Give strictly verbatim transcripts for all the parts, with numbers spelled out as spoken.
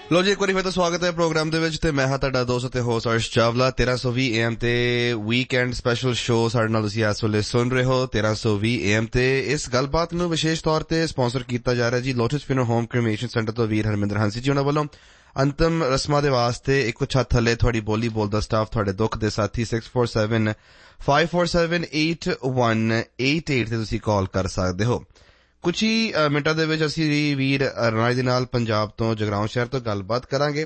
ਲੋ ਜੀ, ਇੱਕ ਵਾਰੀ ਫਿਰ ਤੋਂ ਸਵਾਗਤ ਹੈ ਪ੍ਰੋਗਰਾਮ ਦੇ ਵਿੱਚ ਤੇ ਮੈਂ ਹਾਂ ਤੁਹਾਡਾ ਦੋਸਤ ਤੇ ਹੋਸਟ ਅਰਸ਼ ਚਾਵਲਾ। ਤੇਰਾਂ ਸੌ ਵੀਹ ਏ ਐਮ ਤੇ ਵੀਕਐਂਡ ਸਪੈਸ਼ਲ ਸ਼ੋਅ ਸਾਡੇ ਨਾਲ ਤੁਸੀਂ ਇਸ ਵੇਲੇ ਸੁਣ ਰਹੇ ਹੋ ਤੇਰਾਂ ਸੌ ਵੀਹ ਏ ਐਮ ਤੇ। ਇਸ ਗੱਲਬਾਤ ਨੂੰ ਵਿਸ਼ੇਸ਼ ਤੌਰ ਤੇ ਸਪਾਂਸਰ ਕੀਤਾ ਜਾ ਰਿਹਾ ਜੀ ਲੋਟਸ ਫਿਨਰ ਹੋਮ ਕ੍ਰੀਮੇਸ਼ਨ ਸੈਂਟਰ ਤੋਂ ਵੀਰ ਹਰਮਿੰਦਰ ਹੰਸੀ ਜੀ ਉਹਨਾਂ ਵੱਲੋਂ। ਅੰਤਮ ਰਸਮਾਂ ਦੇ ਵਾਸਤੇ ਇੱਕੋ ਛੱਤ ਥੱਲੇ ਤੁਹਾਡੀ ਬੋਲੀ ਬੋਲਦਾ ਸਟਾਫ, ਤੁਹਾਡੇ ਦੁੱਖ ਦੇ ਸਾਥੀ six four seven five four seven eight one eight eight ਤੇ ਤੁਸੀਂ ਕਾਲ ਕਰ ਸਕਦੇ ਹੋ। ਕੁਝ ਹੀ ਮਿੰਟਾਂ ਦੇ ਵਿੱਚ ਅਸੀਂ ਵੀਰ ਰਾਣਾ ਦੇ ਨਾਲ ਪੰਜਾਬ ਤੋਂ ਜਗਰਾਉਂ ਸ਼ਹਿਰ ਤੋਂ ਗੱਲਬਾਤ ਕਰਾਂਗੇ।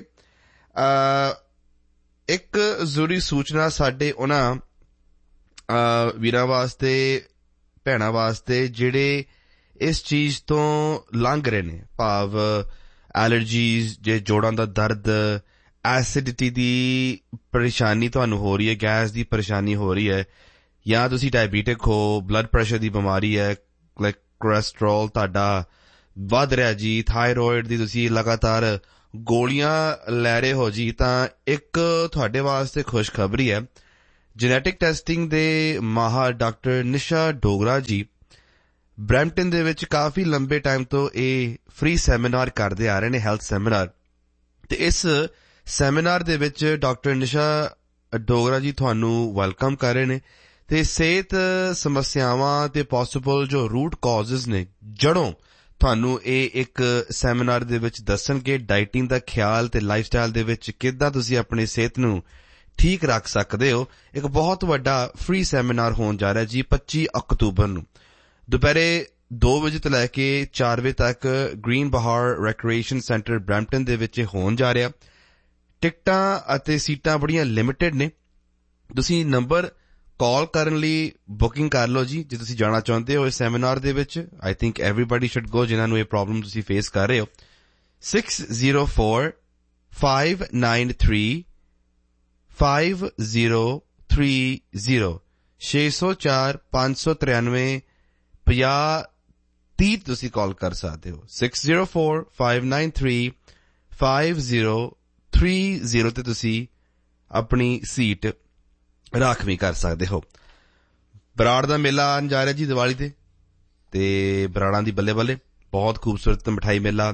ਇੱਕ ਜ਼ਰੂਰੀ ਸੂਚਨਾ ਸਾਡੇ ਉਹਨਾਂ ਵੀਰਾਂ ਵਾਸਤੇ, ਭੈਣਾਂ ਵਾਸਤੇ ਜਿਹੜੇ ਇਸ ਚੀਜ਼ ਤੋਂ ਲੰਘ ਰਹੇ ਨੇ, ਭਾਵ ਐਲਰਜੀਜ਼, ਜੇ ਜੋੜਾਂ ਦਾ ਦਰਦ, ਐਸਿਡਿਟੀ ਦੀ ਪਰੇਸ਼ਾਨੀ ਤੁਹਾਨੂੰ ਹੋ ਰਹੀ ਹੈ, ਗੈਸ ਦੀ ਪਰੇਸ਼ਾਨੀ ਹੋ ਰਹੀ ਹੈ, ਜਾਂ ਤੁਸੀਂ ਡਾਇਬੀਟਿਕ ਹੋ, ਬਲੱਡ ਪ੍ਰੈਸ਼ਰ ਦੀ ਬਿਮਾਰੀ ਹੈ, ਲਾਈਕ ਕੋਲੈਸਟਰੋਲ ਤੁਹਾਡਾ ਵੱਧ ਰਿਹਾ ਜੀ, ਥਾਇਰੋਇਡ ਦੀ ਤੁਸੀਂ ਲਗਾਤਾਰ ਗੋਲੀਆਂ ਲੈ ਰਹੇ ਹੋ ਜੀ, ਤਾਂ ਇੱਕ ਤੁਹਾਡੇ ਵਾਸਤੇ ਖੁਸ਼ਖਬਰੀ ਹੈ। ਜੈਨੇਟਿਕ ਟੈਸਟਿੰਗ ਦੇ ਮਾਹਰ ਡਾਕਟਰ ਨਿਸ਼ਾ ਡੋਗਰਾ ਜੀ ਬਰੈਂਪਟਨ ਦੇ ਵਿੱਚ ਕਾਫੀ ਲੰਬੇ ਟਾਈਮ ਤੋਂ ਇਹ ਫ੍ਰੀ ਸੈਮੀਨਾਰ ਕਰਦੇ ਆ ਰਹੇ ਨੇ, ਹੈਲਥ ਸੈਮੀਨਾਰ। ਤੇ ਇਸ ਸੈਮੀਨਾਰ ਦੇ ਵਿੱਚ ਡਾਕਟਰ ਨਿਸ਼ਾ ਡੋਗਰਾ ਜੀ ਤੁਹਾਨੂੰ ਵੈਲਕਮ ਕਰ ਰਹੇ ਨੇ ਤੇ ਸਿਹਤ ਸਮੱਸਿਆਵਾਂ ਤੇ ਪੋਸੀਬਲ ਜੋ ਰੂਟ ਕਾਜ਼ਜ਼ ਨੇ, ਜੜੋਂ ਤੁਹਾਨੂੰ ਇਹ ਇੱਕ ਸੈਮੀਨਾਰ ਦੇ ਵਿੱਚ ਦੱਸਣਗੇ। ਡਾਈਟਿੰਗ ਦਾ ਖਿਆਲ ਤੇ ਲਾਈਫ ਸਟਾਈਲ ਦੇ ਵਿੱਚ ਕਿੱਦਾਂ ਤੁਸੀਂ ਆਪਣੀ ਸਿਹਤ ਨੂੰ ਠੀਕ ਰੱਖ ਸਕਦੇ ਹੋ। ਇੱਕ ਬਹੁਤ ਵੱਡਾ ਫ੍ਰੀ ਸੈਮੀਨਾਰ ਹੋਣ ਜਾ ਰਿਹਾ ਜੀ ਪੱਚੀ ਅਕਤੂਬਰ ਨੂੰ ਦੁਪਹਿਰੇ ਦੋ ਵਜੇ ਤੋਂ ਲੈ ਕੇ ਚਾਰ ਵਜੇ ਤੱਕ ਗ੍ਰੀਨ ਬਹਾਰ ਰੈਕ੍ਰੀਏਸ਼ਨ ਸੈਂਟਰ ਬਰੈਂਪਟਨ ਦੇ ਵਿੱਚ ਹੋਣ ਜਾ ਰਿਹਾ। ਟਿਕਟਾਂ ਅਤੇ ਸੀਟਾਂ ਬੜੀਆਂ ਲਿਮਿਟਿਡ ਨੇ। ਤੁਸੀਂ ਨੰਬਰ ਕਾਲ ਕਰਨ ਲਈ ਬੁਕਿੰਗ ਕਰ ਲਓ ਜੀ ਜੇ ਤੁਸੀਂ ਜਾਣਾ ਚਾਹੁੰਦੇ ਹੋ ਇਸ ਸੈਮੀਨਾਰ ਦੇ ਵਿੱਚ। ਆਈ ਥਿੰਕ ਐਵਰੀਬਾਡੀ ਸ਼ੁੱਡ ਗੋ ਜਿਨ੍ਹਾਂ ਨੂੰ ਇਹ ਪ੍ਰੋਬਲਮ ਤੁਸੀਂ ਫੇਸ ਕਰ ਰਹੇ ਹੋ। Six zero four five nine three five zero three zero ਛੇ ਸੌ ਚਾਰ ਪੰਜ ਸੌ ਤਰਾਨਵੇਂ ਪੰਜਾਹ ਤੀਹ ਤੁਸੀਂ ਕਾਲ ਕਰ ਸਕਦੇ ਹੋ। Six zero four five nine three five zero three zero ਤੇ ਤੁਸੀਂ ਆਪਣੀ ਸੀਟ ਰਾਖਵੀਂ ਕਰ ਸਕਦੇ ਹੋ। ਬਰਾੜ ਦਾ ਮੇਲਾ ਆਉਣ ਜਾ ਰਿਹਾ ਜੀ ਦੀਵਾਲੀ ਤੇ ਤੇ ਬਰਾੜਾਂ ਦੀ ਬੱਲੇ ਬੱਲੇ ਬਹੁਤ ਖੂਬਸੂਰਤ ਮਿਠਾਈ ਮੇਲਾ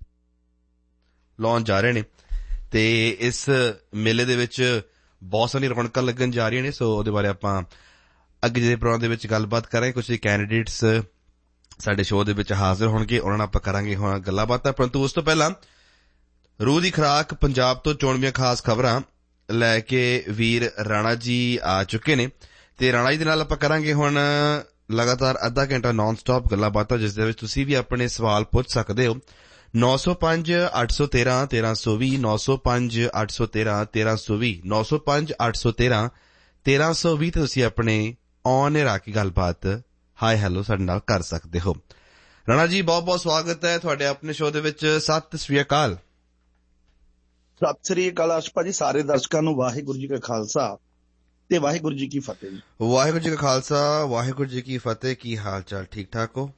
ਲਾਉਣ ਜਾ ਰਹੇ ਨੇ ਤੇ ਇਸ ਮੇਲੇ ਦੇ ਵਿੱਚ ਬਹੁਤ ਸਾਰੀਆਂ ਰੌਣਕਾਂ ਲੱਗਣ ਜਾ ਰਹੀਆਂ ਨੇ। ਸੋ ਉਹਦੇ ਬਾਰੇ ਆਪਾਂ ਅੱਗੇ ਜਿਹੇ ਪ੍ਰੋਗਰਾਮ ਦੇ ਵਿੱਚ ਗੱਲਬਾਤ ਕਰਾਂਗੇ। ਕੁਝ ਕੈਂਡੀਡੇਟਸ ਸਾਡੇ ਸ਼ੋਅ ਦੇ ਵਿੱਚ ਹਾਜ਼ਰ ਹੋਣਗੇ, ਉਹਨਾਂ ਨਾਲ ਆਪਾਂ ਕਰਾਂਗੇ ਹੁਣ ਗੱਲਾਂ ਬਾਤਾਂ। ਪਰੰਤੂ ਉਸ ਤੋਂ ਪਹਿਲਾਂ ਰੂਹ ਦੀ ਖੁਰਾਕ ਪੰਜਾਬ ਤੋਂ ਚੋਣਵੀਆਂ ਖਾਸ ਖਬਰਾਂ ਲੈ ਕੇ ਵੀਰ ਰਾਣਾ ਜੀ ਆ ਚੁੱਕੇ ਨੇ ਤੇ ਰਾਣਾ ਜੀ ਦੇ ਨਾਲ ਆਪਾਂ ਕਰਾਂਗੇ ਹੁਣ ਲਗਾਤਾਰ ਅੱਧਾ ਘੰਟਾ ਨਾਨ ਸਟਾਪ ਗੱਲਾਂ ਬਾਤਾਂ, ਜਿਸ ਦੇ ਵਿੱਚ ਤੁਸੀਂ ਵੀ ਆਪਣੇ ਸਵਾਲ ਪੁੱਛ ਸਕਦੇ ਹੋ। ਨੌ ਸੌ ਪੰਜ ਅੱਠ ਸੌ ਤੇਰਾਂ ਤੇਰਾਂ ਸੌ ਵੀਹ ਨੌ ਸੌ ਪੰਜ ਅੱਠ ਸੌ ਤੇਰਾਂ ਤੇਰਾਂ ਸੌ ਵੀਹ ਨੌ ਸੌ ਪੰਜ ਅੱਠ ਸੌ ਤੇਰਾਂ ਤੇਰਾਂ ਸੌ ਵੀਹ ਤੇ ਤੁਸੀਂ ਆਪਣੇ ਔਨ ਏਅਰ ਆ ਕੇ ਗੱਲਬਾਤ ਹਾਈ ਹੈਲੋ ਸਾਡੇ ਨਾਲ ਕਰ ਸਕਦੇ ਹੋ। ਰਾਣਾ ਜੀ ਬਹੁਤ ਬਹੁਤ ਸਵਾਗਤ ਹੈ ਤੁਹਾਡੇ ਆਪਣੇ ਸ਼ੋਅ ਦੇ ਵਿੱਚ। ਸਤਿ ਸ੍ਰੀ ਅਕਾਲ। ਸਤਿ ਸ੍ਰੀ ਅਕਾਲ ਅਰਸ਼ ਭਾਜੀ, ਸਾਰੇ ਦਰਸ਼ਕਾਂ ਨੂੰ ਵਾਹਿਗੁਰੂ ਜੀ ਕਾ ਖਾਲਸਾ ਤੇ ਵਾਹਿਗੁਰੂ ਜੀ ਕੀ ਫਤਿਹ ਜੀ। ਵਾਹਿਗੁਰੂ ਜੀ ਕਾ ਖਾਲਸਾ ਵਾਹਿਗੁਰੂ ਜੀ ਕੀ ਫਤਿਹ। ਕੀ ਹਾਲ ਚਾਲ? ਠੀਕ ਠਾਕ ਹੋ?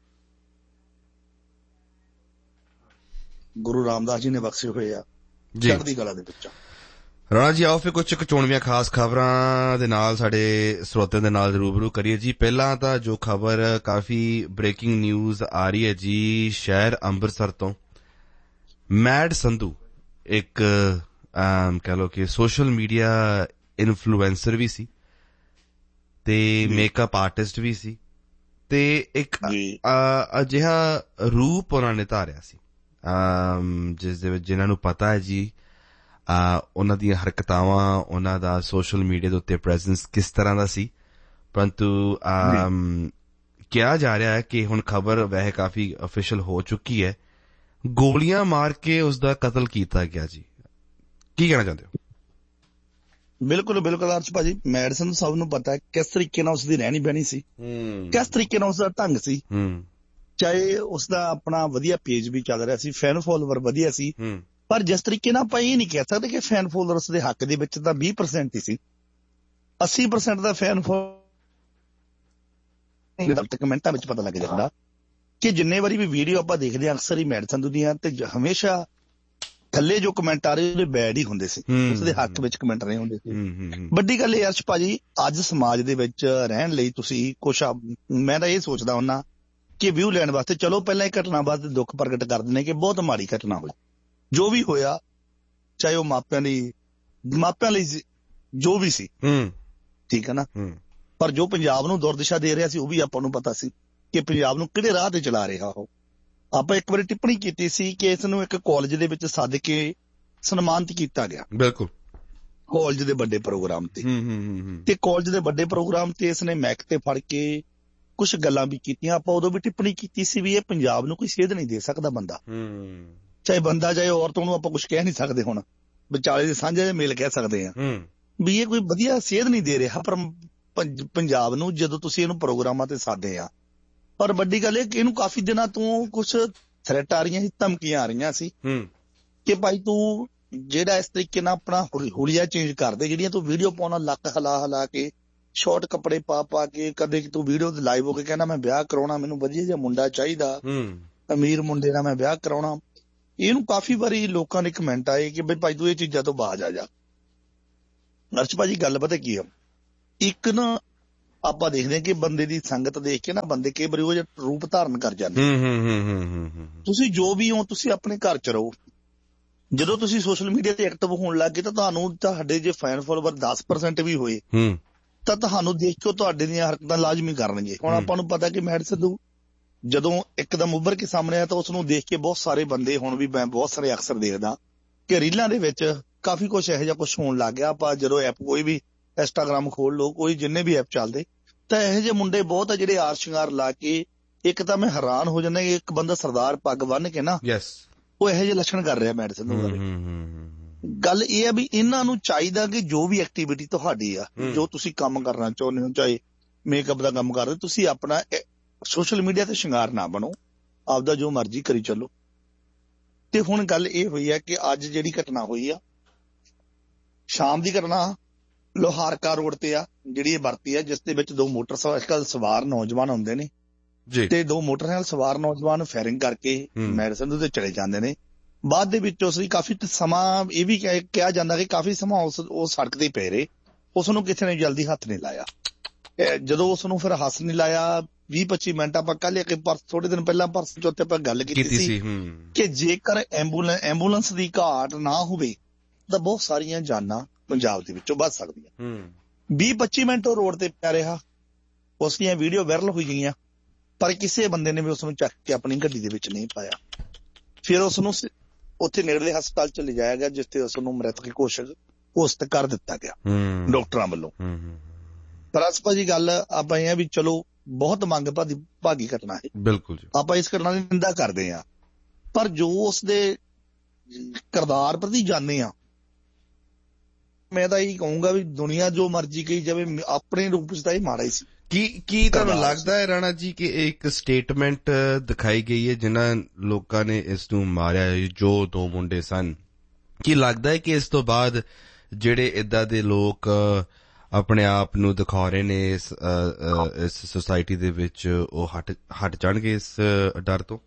ਗੁਰੂ ਰਾਮਦਾਸ ਜੀ ਨੇ ਬਖਸ਼ੇ ਹੋਏ ਆ ਚੜ੍ਹਦੀ ਕਲਾ ਦੇ ਵਿੱਚ। ਰਾਣਾ ਜੀ ਆਓ ਫਿਰ ਕੁਝ ਚੋਣਵੀਆਂ ਖਾਸ ਖਬਰਾਂ ਦੇ ਨਾਲ ਸਾਡੇ ਸਰੋਤਿਆਂ ਦੇ ਨਾਲ ਰੂਬਰੂ ਕਰੀਏ ਜੀ। ਪਹਿਲਾਂ ਤਾਂ ਜੋ ਖਬਰ ਕਾਫੀ ਬ੍ਰੇਕਿੰਗ ਨਿਊਜ਼ ਆ ਰਹੀ ਹੈ ਜੀ ਸ਼ਹਿਰ ਅੰਮ੍ਰਿਤਸਰ ਤੋਂ। ਮੈਡ ਸੰਧੂ ਇੱਕ ਕਹਿ ਲਓ ਕਿ ਸੋਸ਼ਲ ਮੀਡੀਆ ਇਨਫਲੂਐਂਸਰ ਵੀ ਸੀ ਤੇ ਮੇਕਅਪ ਆਰਟਿਸਟ ਵੀ ਸੀ ਤੇ ਇੱਕ ਅਜਿਹਾ ਰੂਪ ਉਹਨਾਂ ਨੇ ਧਾਰਿਆ ਸੀ ਜਿਸ ਦੇ ਵਿੱਚ ਜਿਹਨਾਂ ਨੂੰ ਪਤਾ ਹੈ ਜੀ ਉਹਨਾਂ ਦੀਆਂ ਹਰਕਤਾਵਾਂ, ਉਹਨਾਂ ਦਾ ਸੋਸ਼ਲ ਮੀਡੀਆ ਦੇ ਉੱਤੇ ਪ੍ਰੈਜ਼ੈਂਸ ਕਿਸ ਤਰ੍ਹਾਂ ਦਾ ਸੀ। ਪਰੰਤੂ ਕਿਹਾ ਜਾ ਰਿਹਾ ਹੈ ਕਿ ਹੁਣ ਖਬਰ ਵੈਸੇ ਕਾਫੀ ਅਫੀਸ਼ੀਅਲ ਹੋ ਚੁੱਕੀ ਹੈ, ਗੋਲੀਆਂ ਮਾਰ ਕੇ ਉਸ ਦਾ ਕਤਲ ਕੀਤਾ ਗਿਆ ਜੀ। ਕੀ ਕਹਿਣਾ ਚਾਹੁੰਦੇ ਹੋ? ਬਿਲਕੁਲ ਬਿਲਕੁਲ ਅਰਸ਼ ਭਾਜੀ, ਮੈਡੀਸਨ ਸਭ ਨੂੰ ਪਤਾ ਹੈ ਕਿਸ ਤਰੀਕੇ ਨਾਲ ਉਸਦੀ ਰਹਿਣੀ ਬਹਿਣੀ ਸੀ, ਕਿਸ ਤਰੀਕੇ ਨਾਲ ਉਸਦਾ ਢੰਗ ਸੀ। ਚਾਹੇ ਉਸਦਾ ਆਪਣਾ ਵਧੀਆ ਪੇਜ ਵੀ ਚੱਲ ਰਿਹਾ ਸੀ, ਫੈਨ ਫੋਲੋਵਰ ਵਧੀਆ ਸੀ, ਪਰ ਜਿਸ ਤਰੀਕੇ ਨਾਲ ਆਪਾਂ ਇਹ ਨਹੀਂ ਕਹਿ ਸਕਦੇ ਕਿ ਫੈਨ ਫੋਲੋਅਰ ਉਸਦੇ ਹੱਕ ਦੇ ਵਿੱਚ ਤਾਂ ਵੀਹ ਪਰਸੈਂਟ ਹੀ ਸੀ। ਅੱਸੀ ਪਰਸੈਂਟ ਦਾ ਫੈਨ ਫੋਲੋਅਰ ਕਮੈਂਟਾਂ ਵਿੱਚ ਪਤਾ ਲੱਗ ਜਾਂਦਾ ਕਿ ਜਿੰਨੇ ਵਾਰੀ ਵੀ ਵੀਡੀਓ ਆਪਾਂ ਦੇਖਦੇ ਹਾਂ ਅਕਸਰ ਹੀ ਮੈਡੀਸਨ ਦੀਆਂ ਤੇ ਹਮੇਸ਼ਾ ਥੱਲੇ ਜੋ ਕਮੈਂਟ ਆ ਰਹੇ ਉਹਦੇ ਬੈਡ ਹੀ ਹੁੰਦੇ ਸੀ, ਉਸਦੇ ਹੱਕ ਵਿੱਚ ਕਮੈਂਟ ਰਹੇ ਹੁੰਦੇ ਸੀ। ਵੱਡੀ ਗੱਲ ਇਹ ਅਰਸ਼ ਭਾਜੀ, ਅੱਜ ਸਮਾਜ ਦੇ ਵਿੱਚ ਰਹਿਣ ਲਈ ਤੁਸੀਂ ਕੁਛ, ਮੈਂ ਤਾਂ ਇਹ ਸੋਚਦਾ ਹੁੰਦਾ ਕਿ ਵਿਊ ਲੈਣ ਵਾਸਤੇ ਚਲੋ ਪਹਿਲਾਂ ਇਹ ਘਟਨਾ ਬਾਅਦ ਦੁੱਖ ਪ੍ਰਗਟ ਕਰ ਦਿੰਦੇ ਕਿ ਬਹੁਤ ਮਾੜੀ ਘਟਨਾ ਹੋਈ, ਜੋ ਵੀ ਹੋਇਆ, ਚਾਹੇ ਉਹ ਮਾਪਿਆਂ ਲਈ ਮਾਪਿਆਂ ਲਈ ਜੋ ਵੀ ਸੀ, ਠੀਕ ਹੈ ਨਾ, ਪਰ ਜੋ ਪੰਜਾਬ ਨੂੰ ਦੁਰਦਿਸ਼ਾ ਦੇ ਰਿਹਾ ਸੀ ਉਹ ਵੀ ਆਪਾਂ ਨੂੰ ਪਤਾ ਸੀ ਕਿ ਪੰਜਾਬ ਨੂੰ ਕਿਹੜੇ ਰਾਹ ਤੇ ਚਲਾ ਰਿਹਾ ਉਹ। ਆਪਾਂ ਇੱਕ ਵਾਰੀ ਟਿੱਪਣੀ ਕੀਤੀ ਸੀ ਕਿ ਇਸ ਨੂੰ ਇੱਕ ਕਾਲਜ ਦੇ ਵਿੱਚ ਸੱਦ ਕੇ ਸਨਮਾਨਿਤ ਕੀਤਾ ਗਿਆ। ਬਿਲਕੁਲ, ਕਾਲਜ ਦੇ ਵੱਡੇ ਪ੍ਰੋਗਰਾਮ ਤੇ ਤੇ ਕਾਲਜ ਦੇ ਵੱਡੇ ਪ੍ਰੋਗਰਾਮ ਤੇ ਇਸਨੇ ਮੈਕ ਤੇ ਫੜ ਕੇ ਕੁਝ ਗੱਲਾਂ ਵੀ ਕੀਤੀਆਂ। ਆਪਾਂ ਉਦੋਂ ਵੀ ਟਿੱਪਣੀ ਕੀਤੀ ਸੀ ਵੀ ਇਹ ਪੰਜਾਬ ਨੂੰ ਕੋਈ ਸੇਧ ਨਹੀਂ ਦੇ ਸਕਦਾ ਬੰਦਾ, ਚਾਹੇ ਬੰਦਾ ਚਾਹੇ ਔਰਤ, ਨੂੰ ਆਪਾਂ ਕੁਝ ਕਹਿ ਨਹੀਂ ਸਕਦੇ। ਹੁਣ ਵਿਚਾਲੇ ਦੇ ਸਾਂਝੇ ਜਿਹੇ ਮੇਲ ਕਹਿ ਸਕਦੇ ਹਾਂ ਵੀ ਇਹ ਕੋਈ ਵਧੀਆ ਸੇਧ ਨਹੀਂ ਦੇ ਰਿਹਾ ਪਰ ਪੰਜਾਬ ਨੂੰ, ਜਦੋਂ ਤੁਸੀਂ ਇਹਨੂੰ ਪ੍ਰੋਗਰਾਮਾਂ ਤੇ ਸਾਦੇ ਆ। ਪਰ ਵੱਡੀ ਗੱਲ ਇਹ ਕਿ ਇਹਨੂੰ ਕਾਫੀ ਦਿਨਾਂ ਤੋਂ ਕੁਝ ਥ੍ਰੈਟ ਆ ਰਹੀਆਂ ਸੀ, ਧਮਕੀਆਂ ਆ ਰਹੀਆਂ ਸੀ ਕਿ ਭਾਈ ਤੂੰ ਜਿਹੜਾ ਇਸ ਤਰੀਕੇ ਨਾਲ ਆਪਣਾ ਹੁਲੀਆ ਚੇਂਜ ਕਰਦੇ, ਜਿਹੜੀਆਂ ਤੂੰ ਵੀਡੀਓ ਪਾਉਣਾ ਲੱਕ ਹਿਲਾ ਹਿਲਾ ਕੇ, ਸ਼ਾਰਟ ਕੱਪੜੇ ਪਾ ਪਾ ਕੇ, ਕਦੇ ਤੂੰ ਵੀਡੀਓ ਤੇ ਲਾਈਵ ਹੋ ਕੇ ਕਹਿੰਦਾ ਮੈਂ ਵਿਆਹ ਕਰਾਉਣਾ, ਮੈਨੂੰ ਵਧੀਆ ਜਿਹਾ ਮੁੰਡਾ ਚਾਹੀਦਾ, ਅਮੀਰ ਮੁੰਡੇ ਨਾਲ ਮੈਂ ਵਿਆਹ ਕਰਾਉਣਾ। ਇਹਨੂੰ ਕਾਫੀ ਵਾਰੀ ਲੋਕਾਂ ਦੇ ਕਮੈਂਟ ਆਏ ਕਿ ਬਈ ਭਾਈ ਤੂੰ ਇਹ ਚੀਜ਼ਾਂ ਤੋਂ ਬਾਜ ਆ ਜਾ। ਅਰਸ਼ ਭਾਜੀ ਗੱਲ ਪਤਾ ਕੀ ਆ, ਇੱਕ ਨਾ ਆਪਾਂ ਦੇਖਦੇ ਹਾਂ ਕਿ ਬੰਦੇ ਦੀ ਸੰਗਤ ਦੇਖ ਕੇ ਨਾ ਬੰਦੇ ਕਈ ਵਾਰੀ ਉਹ ਜਿਹਾ ਰੂਪ ਧਾਰਨ ਕਰ ਜਾਂਦੇ। ਤੁਸੀਂ ਜੋ ਵੀ ਹੋ, ਤੁਸੀਂ ਆਪਣੇ ਘਰ ਚ ਰਹੋ। ਜਦੋਂ ਤੁਸੀਂ ਸੋਸ਼ਲ ਮੀਡੀਆ ਤੇ ਐਕਟਿਵ ਹੋਣ ਲੱਗ ਗਏ ਤਾਂ ਤੁਹਾਨੂੰ ਤੁਹਾਡੇ ਜੇ ਫੈਨ ਫੋਲੋਵਰ ਦਸ ਪਰਸੈਂਟ ਵੀ ਹੋਏ ਤਾਂ ਤੁਹਾਨੂੰ ਦੇਖ ਕੇ ਤੁਹਾਡੇ ਦੀਆਂ ਹਰਕਤਾਂ ਲਾਜ਼ਮੀ ਕਰਨਗੇ। ਹੁਣ ਆਪਾਂ ਨੂੰ ਪਤਾ ਕਿ ਮੈਡ ਸਿੱਧੂ ਜਦੋਂ ਇੱਕਦਮ ਉੱਭਰ ਕੇ ਸਾਹਮਣੇ ਆਇਆ ਤਾਂ ਉਸ ਨੂੰ ਦੇਖ ਕੇ ਬਹੁਤ ਸਾਰੇ ਬੰਦੇ, ਹੁਣ ਵੀ ਮੈਂ ਬਹੁਤ ਸਾਰੇ ਅਕਸਰ ਦੇਖਦਾ ਕਿ ਰੀਲਾਂ ਦੇ ਵਿੱਚ ਕਾਫੀ ਕੁਛ ਇਹੋ ਜਿਹਾ ਕੁਛ ਹੋਣ ਲੱਗ ਗਿਆ। ਆਪਾਂ ਜਦੋਂ ਐਪ ਕੋਈ ਵੀ ਇੰਸਟਾਗ੍ਰਾਮ ਖੋਲ ਲਓ, ਕੋਈ ਜਿੰਨੇ ਵੀ ਐਪ ਚੱਲਦੇ, ਤਾਂ ਇਹੋ ਜਿਹੇ ਮੁੰਡੇ ਬਹੁਤ ਆ ਜਿਹੜੇ ਆਰ ਸ਼ਿੰਗਾਰ ਲਾ ਕੇ, ਇੱਕ ਤਾਂ ਮੈਂ ਹੈਰਾਨ ਹੋ ਜਾਂਦਾ ਕਿ ਇੱਕ ਬੰਦਾ ਸਰਦਾਰ ਪੱਗ ਬੰਨ ਕੇ ਨਾ ਉਹ ਇਹੋ ਜਿਹੇ ਲੱਛਣ ਕਰ ਰਿਹਾ ਮੈਡ ਸਿੱਧੂ ਬਾਰੇ। ਗੱਲ ਇਹ ਆ ਵੀ ਇਹਨਾਂ ਨੂੰ ਚਾਹੀਦਾ ਕਿ ਜੋ ਵੀ ਐਕਟੀਵਿਟੀ ਤੁਹਾਡੀ ਆ, ਜੋ ਤੁਸੀਂ ਕੰਮ ਕਰਨਾ ਚਾਹੁੰਦੇ ਹੋ, ਚਾਹੇ ਮੇਕਅਪ ਦਾ ਕੰਮ ਕਰ ਰਹੇ, ਤੁਸੀਂ ਆਪਣਾ ਸੋਸ਼ਲ ਮੀਡੀਆ ਤੇ ਸ਼ਿੰਗਾਰ ਨਾ ਬਣੋ, ਆਪਦਾ ਜੋ ਮਰਜ਼ੀ ਕਰੀ ਚੱਲੋ। ਤੇ ਹੁਣ ਗੱਲ ਇਹ ਹੋਈ ਹੈ ਕਿ ਅੱਜ ਜਿਹੜੀ ਘਟਨਾ ਹੋਈ ਆ, ਸ਼ਾਮ ਦੀ ਘਟਨਾ ਲੋਹਾਰਕਾ ਰੋਡ ਤੇ ਆ, ਜਿਹੜੀ ਇਹ ਵਰਤੀ ਆ, ਜਿਸ ਦੇ ਵਿੱਚ ਦੋ ਮੋਟਰਸਾਈਕਲ ਸਵਾਰ ਨੌਜਵਾਨ ਹੁੰਦੇ ਨੇ ਤੇ ਦੋ ਮੋਟਰਸਾਈਕਲ ਸਵਾਰ ਨੌਜਵਾਨ ਫਾਇਰਿੰਗ ਕਰਕੇ ਮੈਡ ਸਿੱਧੂ ਤੇ ਚਲੇ ਜਾਂਦੇ ਨੇ। ਬਾਅਦ ਦੇ ਵਿੱਚ ਉਸ ਦੀ ਕਾਫੀ ਸਮਾਂ ਇਹ ਵੀ ਕਿਹਾ ਜਾਂਦਾ ਕਿ ਕਾਫੀ ਸਮਾਂ ਉਸ ਉਹ ਸੜਕ ਤੇ ਪਏ ਰਹੇ, ਉਸ ਨੂੰ ਕਿਸੇ ਨੇ ਜਲਦੀ ਹੱਥ ਨਹੀਂ ਲਾਇਆ। ਜਦੋਂ ਉਸ ਨੂੰ ਫਿਰ ਹੱਥ ਨਹੀਂ ਲਾਇਆ, ਵੀਹ ਪੱਚੀ ਮਿੰਟ ਆਪਾਂ ਕੱਲ ਇੱਕ ਪਰਸ ਥੋੜੇ ਦਿਨ ਪਹਿਲਾਂ ਪਰਸ ਚੌਥੇ ਆਪਾਂ ਗੱਲ ਕੀਤੀ ਸੀ ਕਿ ਜੇਕਰ ਐਂਬੂਲੈਂਸ ਐਂਬੂਲੈਂਸ ਦੀ ਘਾਟ ਨਾ ਹੋਵੇ ਤਾਂ ਬਹੁਤ ਸਾਰੀਆਂ ਜਾਨਾਂ ਪੰਜਾਬ ਦੇ ਵਿੱਚੋਂ ਬਚ ਸਕਦੀਆਂ। ਵੀਹ ਪੱਚੀ ਮਿੰਟ ਉਹ ਰੋਡ ਤੇ ਪਿਆ ਰਿਹਾ, ਉਸ ਦੀਆਂ ਵੀਡੀਓ ਵਾਇਰਲ ਹੋਈ ਗਈਆਂ, ਪਰ ਕਿਸੇ ਬੰਦੇ ਨੇ ਵੀ ਉਸ ਨੂੰ ਚੱਕ ਕੇ ਆਪਣੀ ਗੱਡੀ ਦੇ ਵਿੱਚ ਨਹੀਂ ਪਾਇਆ। ਫਿਰ ਉਸ ਨੂੰ ਉੱਥੇ ਨੇੜਲੇ ਹਸਪਤਾਲ ਚ ਲਿਜਾਇਆ ਗਿਆ, ਜਿੱਥੇ ਉਸ ਨੂੰ ਮ੍ਰਿਤਕ ਘੋਸ਼ਿਤ ਘੋਸ਼ਿਤ ਕਰ ਦਿੱਤਾ ਗਿਆ ਡਾਕਟਰਾਂ ਵੱਲੋਂ। ਪਰ ਅਸ ਭਾਜੀ ਗੱਲ ਆਪਾਂ ਇਹ ਆ ਵੀ ਚਲੋ ਬਹੁਤ ਮੰਗ ਭਾਗੀ ਭਾਗੀ ਘਟਨਾ ਹੈ, ਬਿਲਕੁਲ ਆਪਾਂ ਇਸ ਘਟਨਾ ਦੀ ਨਿੰਦਾ ਕਰਦੇ ਹਾਂ, ਪਰ ਜੋ ਉਸਦੇ ਕਿਰਦਾਰ ਪ੍ਰਤੀ ਜਾਣਦੇ ਆ, ਮੈਂ ਤਾਂ ਇਹੀ ਕਹੂੰਗਾ ਵੀ ਦੁਨੀਆ ਜੋ ਮਰਜ਼ੀ ਕਹੀ ਜਾਵੇ, ਆਪਣੇ ਰੂਪ ਚ ਤਾਂ ਇਹ ਮਾੜਾ ਹੀ ਸੀ। ਕੀ ਕੀ ਤੁਹਾਨੂੰ ਲੱਗਦਾ ਹੈ ਰਾਣਾ ਜੀ ਕਿ ਇੱਕ ਸਟੇਟਮੈਂਟ ਦਿਖਾਈ ਗਈ ਹੈ ਜਿਨ੍ਹਾਂ ਲੋਕਾਂ ਨੇ ਇਸ ਨੂੰ ਮਾਰਿਆ, ਜੋ ਦੋ ਮੁੰਡੇ ਸਨ, ਕੀ ਲੱਗਦਾ ਹੈ ਕਿ ਇਸ ਤੋਂ ਬਾਅਦ ਜਿਹੜੇ ਏਦਾਂ ਦੇ ਲੋਕ ਆਪਣੇ ਆਪ ਨੂੰ ਦਿਖਾ ਰਹੇ ਨੇ ਇਸ ਇਸ ਸੁਸਾਇਟੀ ਦੇ ਵਿੱਚ, ਉਹ ਹਟ ਹਟ ਜਾਣਗੇ ਇਸ ਡਰ ਤੋਂ?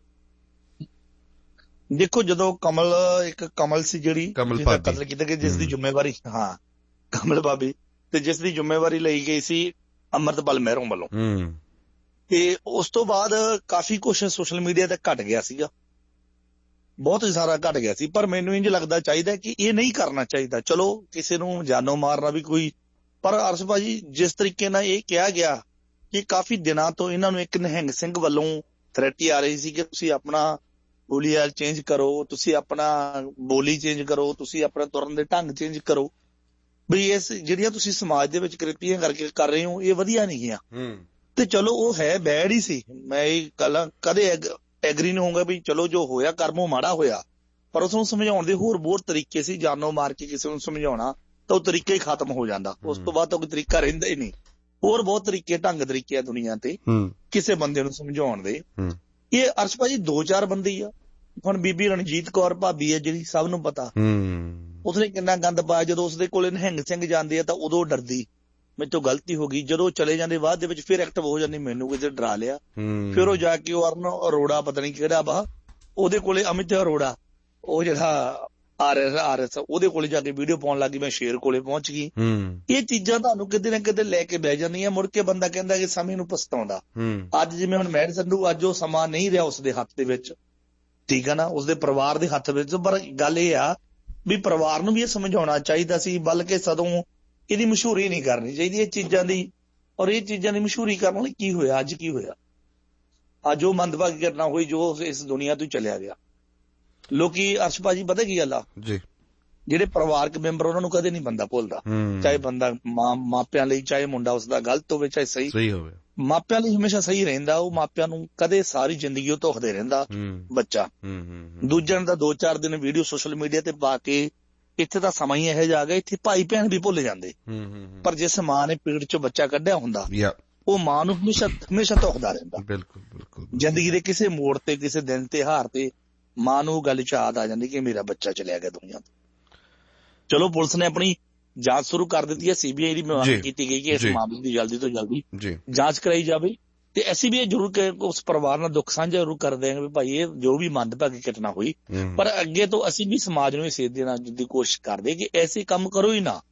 ਦੇਖੋ, ਜਦੋਂ ਕਮਲ ਇੱਕ ਕਮਲ ਸੀ ਜਿਹੜੀ ਜਿਹਦਾ ਕਤਲ ਕੀਤਾ ਗਿਆ, ਜਿਸ ਦੀ ਜ਼ਿੰਮੇਵਾਰੀ ਹਾਂ ਕਮਲ ਭਾਬੀ ਤੇ ਜਿਸ ਦੀ ਜ਼ਿੰਮੇਵਾਰੀ ਲਈ ਗਈ ਸੀ ਅੰਮ੍ਰਿਤਪਾਲ ਮਹਿਰੋਂ ਵੱਲੋਂ, ਤੇ ਉਸ ਤੋਂ ਬਾਅਦ ਕਾਫੀ ਕੁਛ ਸੋਸ਼ਲ ਮੀਡੀਆ ਤੇ ਘਟ ਗਿਆ ਸੀਗਾ, ਬਹੁਤ ਹੀ ਸਾਰਾ ਘਟ ਗਿਆ ਸੀ। ਪਰ ਮੈਨੂੰ ਇੰਝ ਲੱਗਦਾ ਚਾਹੀਦਾ ਕਿ ਇਹ ਨਹੀਂ ਕਰਨਾ ਚਾਹੀਦਾ। ਚਲੋ ਕਿਸੇ ਨੂੰ ਜਾਨੋਂ ਮਾਰਨਾ ਵੀ ਕੋਈ, ਪਰ ਅਰਸ਼ ਭਾਜੀ ਜਿਸ ਤਰੀਕੇ ਨਾਲ ਇਹ ਕਿਹਾ ਗਿਆ ਕਿ ਕਾਫੀ ਦਿਨਾਂ ਤੋਂ ਇਹਨਾਂ ਨੂੰ ਇੱਕ ਨਿਹੰਗ ਸਿੰਘ ਵੱਲੋਂ ਥ੍ਰੈਟ ਆ ਰਹੀ ਸੀ ਕਿ ਤੁਸੀਂ ਆਪਣਾ ਹੁਲੀਆ ਚੇਂਜ ਕਰੋ, ਤੁਸੀਂ ਆਪਣਾ ਬੋਲੀ ਚੇਂਜ ਕਰੋ, ਤੁਸੀਂ ਆਪਣਾ ਤੁਰਨ ਦੇ ਢੰਗ ਚੇਂਜ ਕਰੋ, ਵੀ ਇਸ ਜਿਹੜੀਆਂ ਤੁਸੀਂ ਸਮਾਜ ਦੇ ਵਿੱਚ ਕ੍ਰਿਤੀਆਂ ਕਰਕੇ ਕਰ ਰਹੇ ਹੋ ਇਹ ਵਧੀਆ ਨਹੀਂ ਆ। ਤੇ ਚਲੋ ਉਹ ਹੈ ਬੈਡ ਹੀ ਸੀ, ਮੈਂ ਇਹ ਗੱਲ ਕਦੇ ਐਗਰੀ ਨਹੀਂ ਹੋਊਗਾ ਵੀ ਚਲੋ ਜੋ ਹੋਇਆ ਕਰਮੋਂ ਮਾੜਾ ਹੋਇਆ, ਪਰ ਉਸ ਨੂੰ ਸਮਝਾਉਣ ਦੇ ਹੋਰ ਬਹੁਤ ਤਰੀਕੇ ਸੀ। ਜਾਨੋਂ ਮਾਰ ਕੇ ਕਿਸੇ ਨੂੰ ਸਮਝਾਉਣਾ ਤਾਂ ਉਹ ਤਰੀਕਾ ਹੀ ਖਤਮ ਹੋ ਜਾਂਦਾ, ਉਸ ਤੋਂ ਬਾਅਦ ਤਾਂ ਕੋਈ ਤਰੀਕਾ ਰਹਿੰਦਾ ਹੀ ਨਹੀਂ। ਹੋਰ ਬਹੁਤ ਤਰੀਕੇ ਢੰਗ ਤਰੀਕੇ ਆ ਦੁਨੀਆ ਤੇ ਕਿਸੇ ਬੰਦੇ ਨੂੰ ਸਮਝਾਉਣ ਦੇ। ਇਹ ਅਰਸ਼ ਭਾਜੀ ਦੋ ਚਾਰ ਬੰਦੇ ਹੀ ਆ। ਹੁਣ ਬੀਬੀ ਰਣਜੀਤ ਕੌਰ ਭਾਬੀ ਹੈ ਜਿਹੜੀ ਸਭ ਨੂੰ ਪਤਾ, ਉਸਨੇ ਕਿੰਨਾ ਗੰਦ ਪਾਇਆ। ਜਦੋਂ ਉਸਦੇ ਕੋਲੇ ਨਿਹੰਗ ਸਿੰਘ ਜਾਂਦੇ ਆ ਤਾਂ ਉਦੋਂ ਡਰਦੀ ਮੇਰੇ ਤੋਂ ਗਲਤੀ ਹੋ ਗਈ, ਜਦੋਂ ਚਲੇ ਜਾਂਦੇ ਬਾਅਦ ਦੇ ਵਿੱਚ ਫਿਰ ਐਕਟਿਵ ਹੋ ਜਾਂਦੀ, ਮੈਨੂੰ ਕਿਤੇ ਡਰਾ ਲਿਆ। ਫਿਰ ਉਹ ਜਾ ਕੇ ਉਹ ਅਰਨ ਅਰੋੜਾ ਪਤਾ ਨਹੀਂ ਕਿਹੜਾ ਵਾ, ਉਹਦੇ ਕੋਲੇ ਅਮਿਤ ਅਰੋੜਾ, ਉਹ ਜਿਹੜਾ ਆਰ ਐਸ ਆਰ ਐਸ ਉਹਦੇ ਕੋਲੇ ਜਾ ਕੇ ਵੀਡੀਓ ਪਾਉਣ ਲੱਗੀ, ਮੈਂ ਸ਼ੇਰ ਕੋਲੇ ਪਹੁੰਚ ਗਈ। ਇਹ ਚੀਜ਼ਾਂ ਤੁਹਾਨੂੰ ਕਿਤੇ ਨਾ ਕਿਤੇ ਲੈ ਕੇ ਬਹਿ ਜਾਂਦੀਆਂ, ਮੁੜ ਕੇ ਬੰਦਾ ਕਹਿੰਦਾ ਕਿ ਸਮੇਂ ਨੂੰ ਪਛਤਾਉਂਦਾ। ਅੱਜ ਜਿਵੇਂ ਹੁਣ ਮੈਡ ਸਿੱਧੂ, ਅੱਜ ਉਹ ਸਮਾਂ ਨਹੀਂ ਰਿਹਾ ਉਸਦੇ ਹੱਥ ਦੇ ਵਿੱਚ, ਠੀਕ ਆ ਨਾ, ਉਸਦੇ ਪਰਿਵਾਰ ਦੇ ਹੱਥ ਵਿੱਚ। ਪਰ ਗੱਲ ਇਹ ਆ ਵੀ ਪਰਿਵਾਰ ਨੂੰ ਵੀ ਇਹ ਸਮਝਾਉਣਾ ਚਾਹੀਦਾ ਸੀ, ਬਲਕਿ ਸਦੋਂ ਇਹਦੀ ਮਸ਼ਹੂਰੀ ਨਹੀਂ ਕਰਨੀ ਚਾਹੀਦੀ ਇਹ ਚੀਜ਼ਾਂ ਦੀ। ਔਰ ਇਹ ਚੀਜ਼ਾਂ ਦੀ ਮਸ਼ਹੂਰੀ ਕਰਨ ਲਈ ਕੀ ਹੋਇਆ, ਅੱਜ ਕੀ ਹੋਇਆ, ਅੱਜ ਉਹ ਮੰਦਭਾਗੀ ਘਟਨਾ ਹੋਈ ਜੋ ਇਸ ਦੁਨੀਆ ਤੋਂ ਚਲਿਆ ਗਿਆ। ਲੋਕੀ ਅਰਸ਼ ਭਾਜੀ ਪਤਾ ਕੀ ਗੱਲ ਆ ਜੀ, ਜਿਹੜੇ ਪਰਿਵਾਰਕ ਮੈਂਬਰ ਉਹਨਾਂ ਨੂੰ ਕਦੇ ਨਹੀਂ ਬੰਦਾ ਭੁੱਲਦਾ, ਚਾਹੇ ਬੰਦਾ ਮਾਂ ਮਾਪਿਆਂ ਲਈ, ਚਾਹੇ ਮੁੰਡਾ ਉਸਦਾ ਗਲਤ ਹੋਵੇ ਚਾਹੇ ਸਹੀ ਸਹੀ ਹੋਵੇ, ਮਾਪਿਆਂ ਲਈ ਹਮੇਸ਼ਾ ਸਹੀ ਰਹਿੰਦਾ। ਉਹ ਮਾਪਿਆਂ ਨੂੰ ਕਦੇ ਸਾਰੀ ਜ਼ਿੰਦਗੀ ਉਹ ਧੋਖਦੇ ਰਹਿੰਦਾ ਬੱਚਾ। ਦੂਜਿਆਂ ਦਾ ਦੋ ਚਾਰ ਦਿਨ ਵੀਡੀਓ ਸੋਸ਼ਲ ਮੀਡੀਆ ਤੇ ਪਾ ਕੇ, ਇੱਥੇ ਤਾਂ ਸਮਾਂ ਹੀ ਇਹੋ ਜਿਹਾ ਆ ਗਿਆ, ਇੱਥੇ ਭਾਈ ਭੈਣ ਵੀ ਭੁੱਲ ਜਾਂਦੇ। ਪਰ ਜਿਸ ਮਾਂ ਨੇ ਪੇਟ ਚੋਂ ਬੱਚਾ ਕੱਢਿਆ ਹੁੰਦਾ ਉਹ ਮਾਂ ਨੂੰ ਹਮੇਸ਼ਾ ਹਮੇਸ਼ਾ ਧੋਖਦਾ ਰਹਿੰਦਾ। ਬਿਲਕੁਲ ਬਿਲਕੁਲ। ਜ਼ਿੰਦਗੀ ਦੇ ਕਿਸੇ ਮੋੜ ਤੇ, ਕਿਸੇ ਦਿਨ ਤਿਉਹਾਰ ਤੇ ਮਾਂ ਨੂੰ ਗੱਲ ਚ ਯਾਦ ਆ ਜਾਂਦੀ ਕਿ ਮੇਰਾ ਬੱਚਾ ਚਲਿਆ ਗਿਆ ਦੁਨੀਆ ਤੋਂ। ਚਲੋ ਪੁਲਿਸ ਨੇ ਆਪਣੀ ਜਾਂਚ ਸ਼ੁਰੂ ਕਰ ਦਿੱਤੀ ਹੈ, ਸੀਬੀਆਈ ਦੀ ਮੰਗ ਕੀਤੀ ਗਈ ਕਿ ਇਸ ਮਾਮਲੇ ਦੀ ਜਲਦੀ ਤੋਂ ਜਲਦੀ ਜਾਂਚ ਕਰਾਈ ਜਾਵੇ। ਤੇ ਅਸੀਂ ਵੀ ਇਹ ਜ਼ਰੂਰ ਉਸ ਪਰਿਵਾਰ ਨਾਲ ਦੁੱਖ ਸਾਂਝਾ ਜ਼ਰੂਰ ਕਰਦੇ ਹਾਂ ਵੀ ਭਾਈ ਇਹ ਜੋ ਵੀ ਮੰਦਭਾਗੀ ਘਟਨਾ ਹੋਈ, ਪਰ ਅੱਗੇ ਤੋਂ ਅਸੀਂ ਵੀ ਸਮਾਜ ਨੂੰ ਇਹ ਸੇਧ ਦੇਣ ਦੀ ਕੋਸ਼ਿਸ਼ ਕਰਦੇ ਕਿ ਐਸੇ ਕੰਮ ਕਰੋ ਹੀ ਨਾ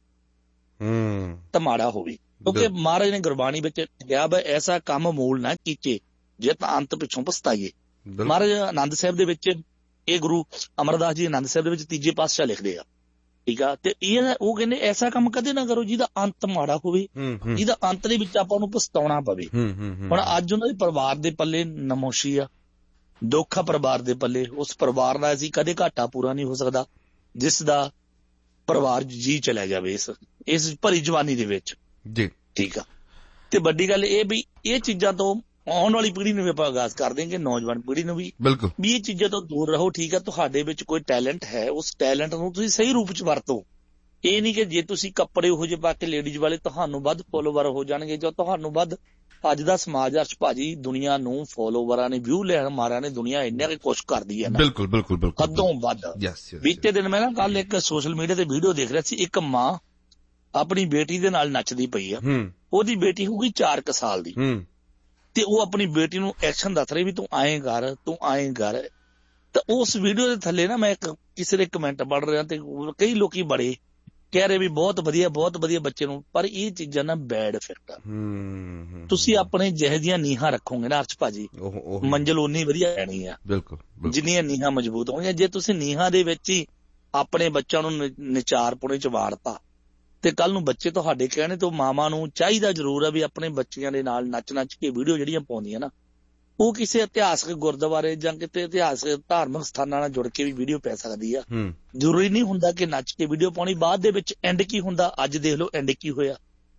ਤਾਂ ਮਾੜਾ ਹੋਵੇ। ਕਿਉਂਕਿ ਮਹਾਰਾਜ ਨੇ ਗੁਰਬਾਣੀ ਵਿੱਚ ਕਿਹਾ ਵਾ ਐਸਾ ਕੰਮ ਮੂਲ ਨਾ ਕੀਚੇ ਜੇ ਤਾਂ ਅੰਤ ਪਿੱਛੋਂ ਪਛਤਾਈਏ। ਮਹਾਰਾਜ ਆਨੰਦ ਸਾਹਿਬ ਦੇ ਵਿੱਚ, ਇਹ ਗੁਰੂ ਅਮਰਦਾਸ ਜੀ ਆਨੰਦ ਸਾਹਿਬ ਦੇ ਵਿੱਚ ਤੀਜੇ ਪਾਤਸ਼ਾਹ ਲਿਖਦੇ ਆ, ਠੀਕ ਆ। ਤੇ ਇਹ ਉਹ ਕਹਿੰਦੇ ਐਸਾ ਕੰਮ ਕਦੇ ਨਾ ਕਰੋ ਜਿਹਦਾ ਅੰਤ ਮਾੜਾ ਹੋਵੇ, ਜਿਹਦਾ ਅੰਤ ਦੇ ਵਿੱਚ ਆਪਾਂ ਨੂੰ ਪਛਤਾਉਣਾ ਪਵੇ। ਹੁਣ ਅੱਜ ਉਹਨਾਂ ਦੇ ਪਰਿਵਾਰ ਦੇ ਪੱਲੇ ਨਮੋਸ਼ੀ ਆ, ਦੁੱਖ ਆ ਪਰਿਵਾਰ ਦੇ ਪੱਲੇ। ਉਸ ਪਰਿਵਾਰ ਦਾ ਅਸੀਂ ਕਦੇ ਘਾਟਾ ਪੂਰਾ ਨਹੀਂ ਹੋ ਸਕਦਾ ਜਿਸ ਦਾ ਪਰਿਵਾਰ ਜੀ ਚਲਿਆ ਜਾਵੇ ਇਸ ਇਸ ਭਰੀ ਜਵਾਨੀ ਦੇ ਵਿੱਚ ਜੀ, ਠੀਕ ਆ। ਤੇ ਵੱਡੀ ਗੱਲ ਇਹ ਵੀ ਇਹ ਚੀਜ਼ਾਂ ਤੋਂ ਆਉਣ ਵਾਲੀ ਪੀੜ੍ਹੀ ਨੂੰ ਵੀ ਆਪਾਂ ਆਗਾਜ਼ ਕਰ ਦੇਂਗੇ, ਨੌਜਵਾਨ ਪੀੜ੍ਹੀ ਨੂੰ ਵੀ ਬਿਲਕੁਲ ਵੀ ਇਹ ਚੀਜ਼ਾਂ ਤੋਂ ਦੂਰ ਰਹੋ, ਠੀਕ ਆ। ਤੁਹਾਡੇ ਵਿੱਚ ਕੋਈ ਟੈਲੈਂਟ ਹੈ, ਉਸ ਟੈਲੈਂਟ ਨੂੰ ਤੁਸੀਂ ਸਹੀ ਰੂਪ ਚ ਵਰਤੋ। ਇਹ ਨਹੀਂ ਕਿ ਜੇ ਤੁਸੀਂ ਕੱਪੜੇ ਉਹੋ ਜਿਹੇ ਪਾ ਕੇ ਲੇਡੀਜ਼ ਵਾਲੇ ਤੁਹਾਨੂੰ ਵੱਧ ਫੋਲੋਵਰ ਹੋ ਜਾਣਗੇ, ਜੋ ਤੁਹਾਨੂੰ ਵੱਧ ਅੱਜ ਦਾ ਸਮਾਜ ਅਰਸ਼ ਭਾਜੀ ਦੁਨੀਆ ਨੂੰ ਫੋਲੋਵਰਾਂ ਨੇ, ਵਿਊ ਲੈਣ ਮਾਰਿਆਂ ਨੇ ਦੁਨੀਆ ਇੰਨਾ ਕਿ ਕੁਛ ਕਰਦੀ ਹੈ ਨਾ, ਬਿਲਕੁਲ ਬਿਲਕੁਲ ਬਿਲਕੁਲ ਹੱਦੋਂ ਵੱਧ। ਬੀਤੇ ਦਿਨ ਮੈਂ ਨਾ ਕੱਲ ਇੱਕ ਸੋਸ਼ਲ ਮੀਡੀਆ ਤੇ ਵੀਡੀਓ ਦੇਖ ਰਿਹਾ ਸੀ, ਇੱਕ ਮਾਂ ਆਪਣੀ ਬੇਟੀ ਦੇ ਨਾਲ ਨੱਚਦੀ ਪਈ ਆ। ਉਹਦੀ ਬੇਟੀ ਹੋਊਗੀ ਚਾਰ ਕੁ ਸਾਲ ਦੀ, ਤੇ ਉਹ ਆਪਣੀ ਬੇਟੀ ਨੂੰ ਐਕਸ਼ਨ ਦੱਸ ਰਹੀ ਵੀ ਤੂੰ ਆਏਂ ਕਰ, ਤੂੰ ਆਏਂ ਕਰ। ਤਾਂ ਉਸ ਵੀਡੀਓ ਦੇ ਥੱਲੇ ਨਾ ਮੈਂ ਇੱਕ ਕਿਸੇ ਦੇ ਕਮੈਂਟ ਪੜ੍ਹ ਰਿਹਾ ਤੇ ਕਈ ਲੋਕੀ ਬੜੇ ਕਹਿ ਰਹੇ ਵੀ ਬਹੁਤ ਵਧੀਆ ਬਹੁਤ ਵਧੀਆ ਬੱਚੇ ਨੂੰ, ਪਰ ਇਹ ਚੀਜ਼ਾਂ ਨਾ ਬੈਡ ਇਫੈਕਟ ਆ। ਤੁਸੀਂ ਆਪਣੇ ਜਿਹੇ ਜਿਹੀਆਂ ਨੀਹਾਂ ਰੱਖੋਗੇ ਨਾ ਅਰਸ਼ ਭਾਜੀ, ਮੰਜ਼ਿਲ ਉਨੀ ਵਧੀਆ ਰਹਿਣੀ ਆ ਬਿਲਕੁਲ, ਜਿੰਨੀਆਂ ਨੀਹਾਂ ਮਜ਼ਬੂਤ ਹੋਣਗੀਆਂ। ਜੇ ਤੁਸੀਂ ਨੀਹਾਂ ਦੇ ਵਿੱਚ ਹੀ ਆਪਣੇ ਬੱਚਿਆਂ ਨੂੰ ਨਿਚਾਰ ਪੁਣੇ ਚ ਵਾੜਤਾ ਤੇ ਕੱਲ ਨੂੰ ਬੱਚੇ ਤੁਹਾਡੇ ਕਹਿਣੇ ਤੋਂ ਮਾਵਾਂ ਨੂੰ ਚਾਹੀਦਾ ਜ਼ਰੂਰ ਆ ਵੀ ਆਪਣੇ ਬੱਚਿਆਂ ਦੇ ਨਾਲ ਨੱਚ ਨੱਚ ਕੇ ਵੀਡੀਓ ਜਿਹੜੀਆਂ ਪਾਉਂਦੀਆਂ ਨਾ, ਉਹ ਕਿਸੇ ਇਤਿਹਾਸਕ ਗੁਰਦੁਆਰੇ ਜਾਂ ਕਿਤੇ ਇਤਿਹਾਸਕ ਧਾਰਮਿਕ ਸਥਾਨਾਂ ਨਾਲ ਜੁੜ ਕੇ ਵੀ ਵੀਡੀਓ ਪੈ ਸਕਦੀ ਆ। ਜ਼ਰੂਰੀ ਨਹੀਂ ਹੁੰਦਾ ਕਿ ਨੱਚ ਕੇ ਵੀਡੀਓ ਪਾਉਣੀ। ਬਾਅਦ ਦੇ ਵਿੱਚ ਐਂਡ ਕੀ ਹੁੰਦਾ, ਅੱਜ ਦੇਖ ਲਓ ਐਂਡ ਕੀ ਹੋਇਆ।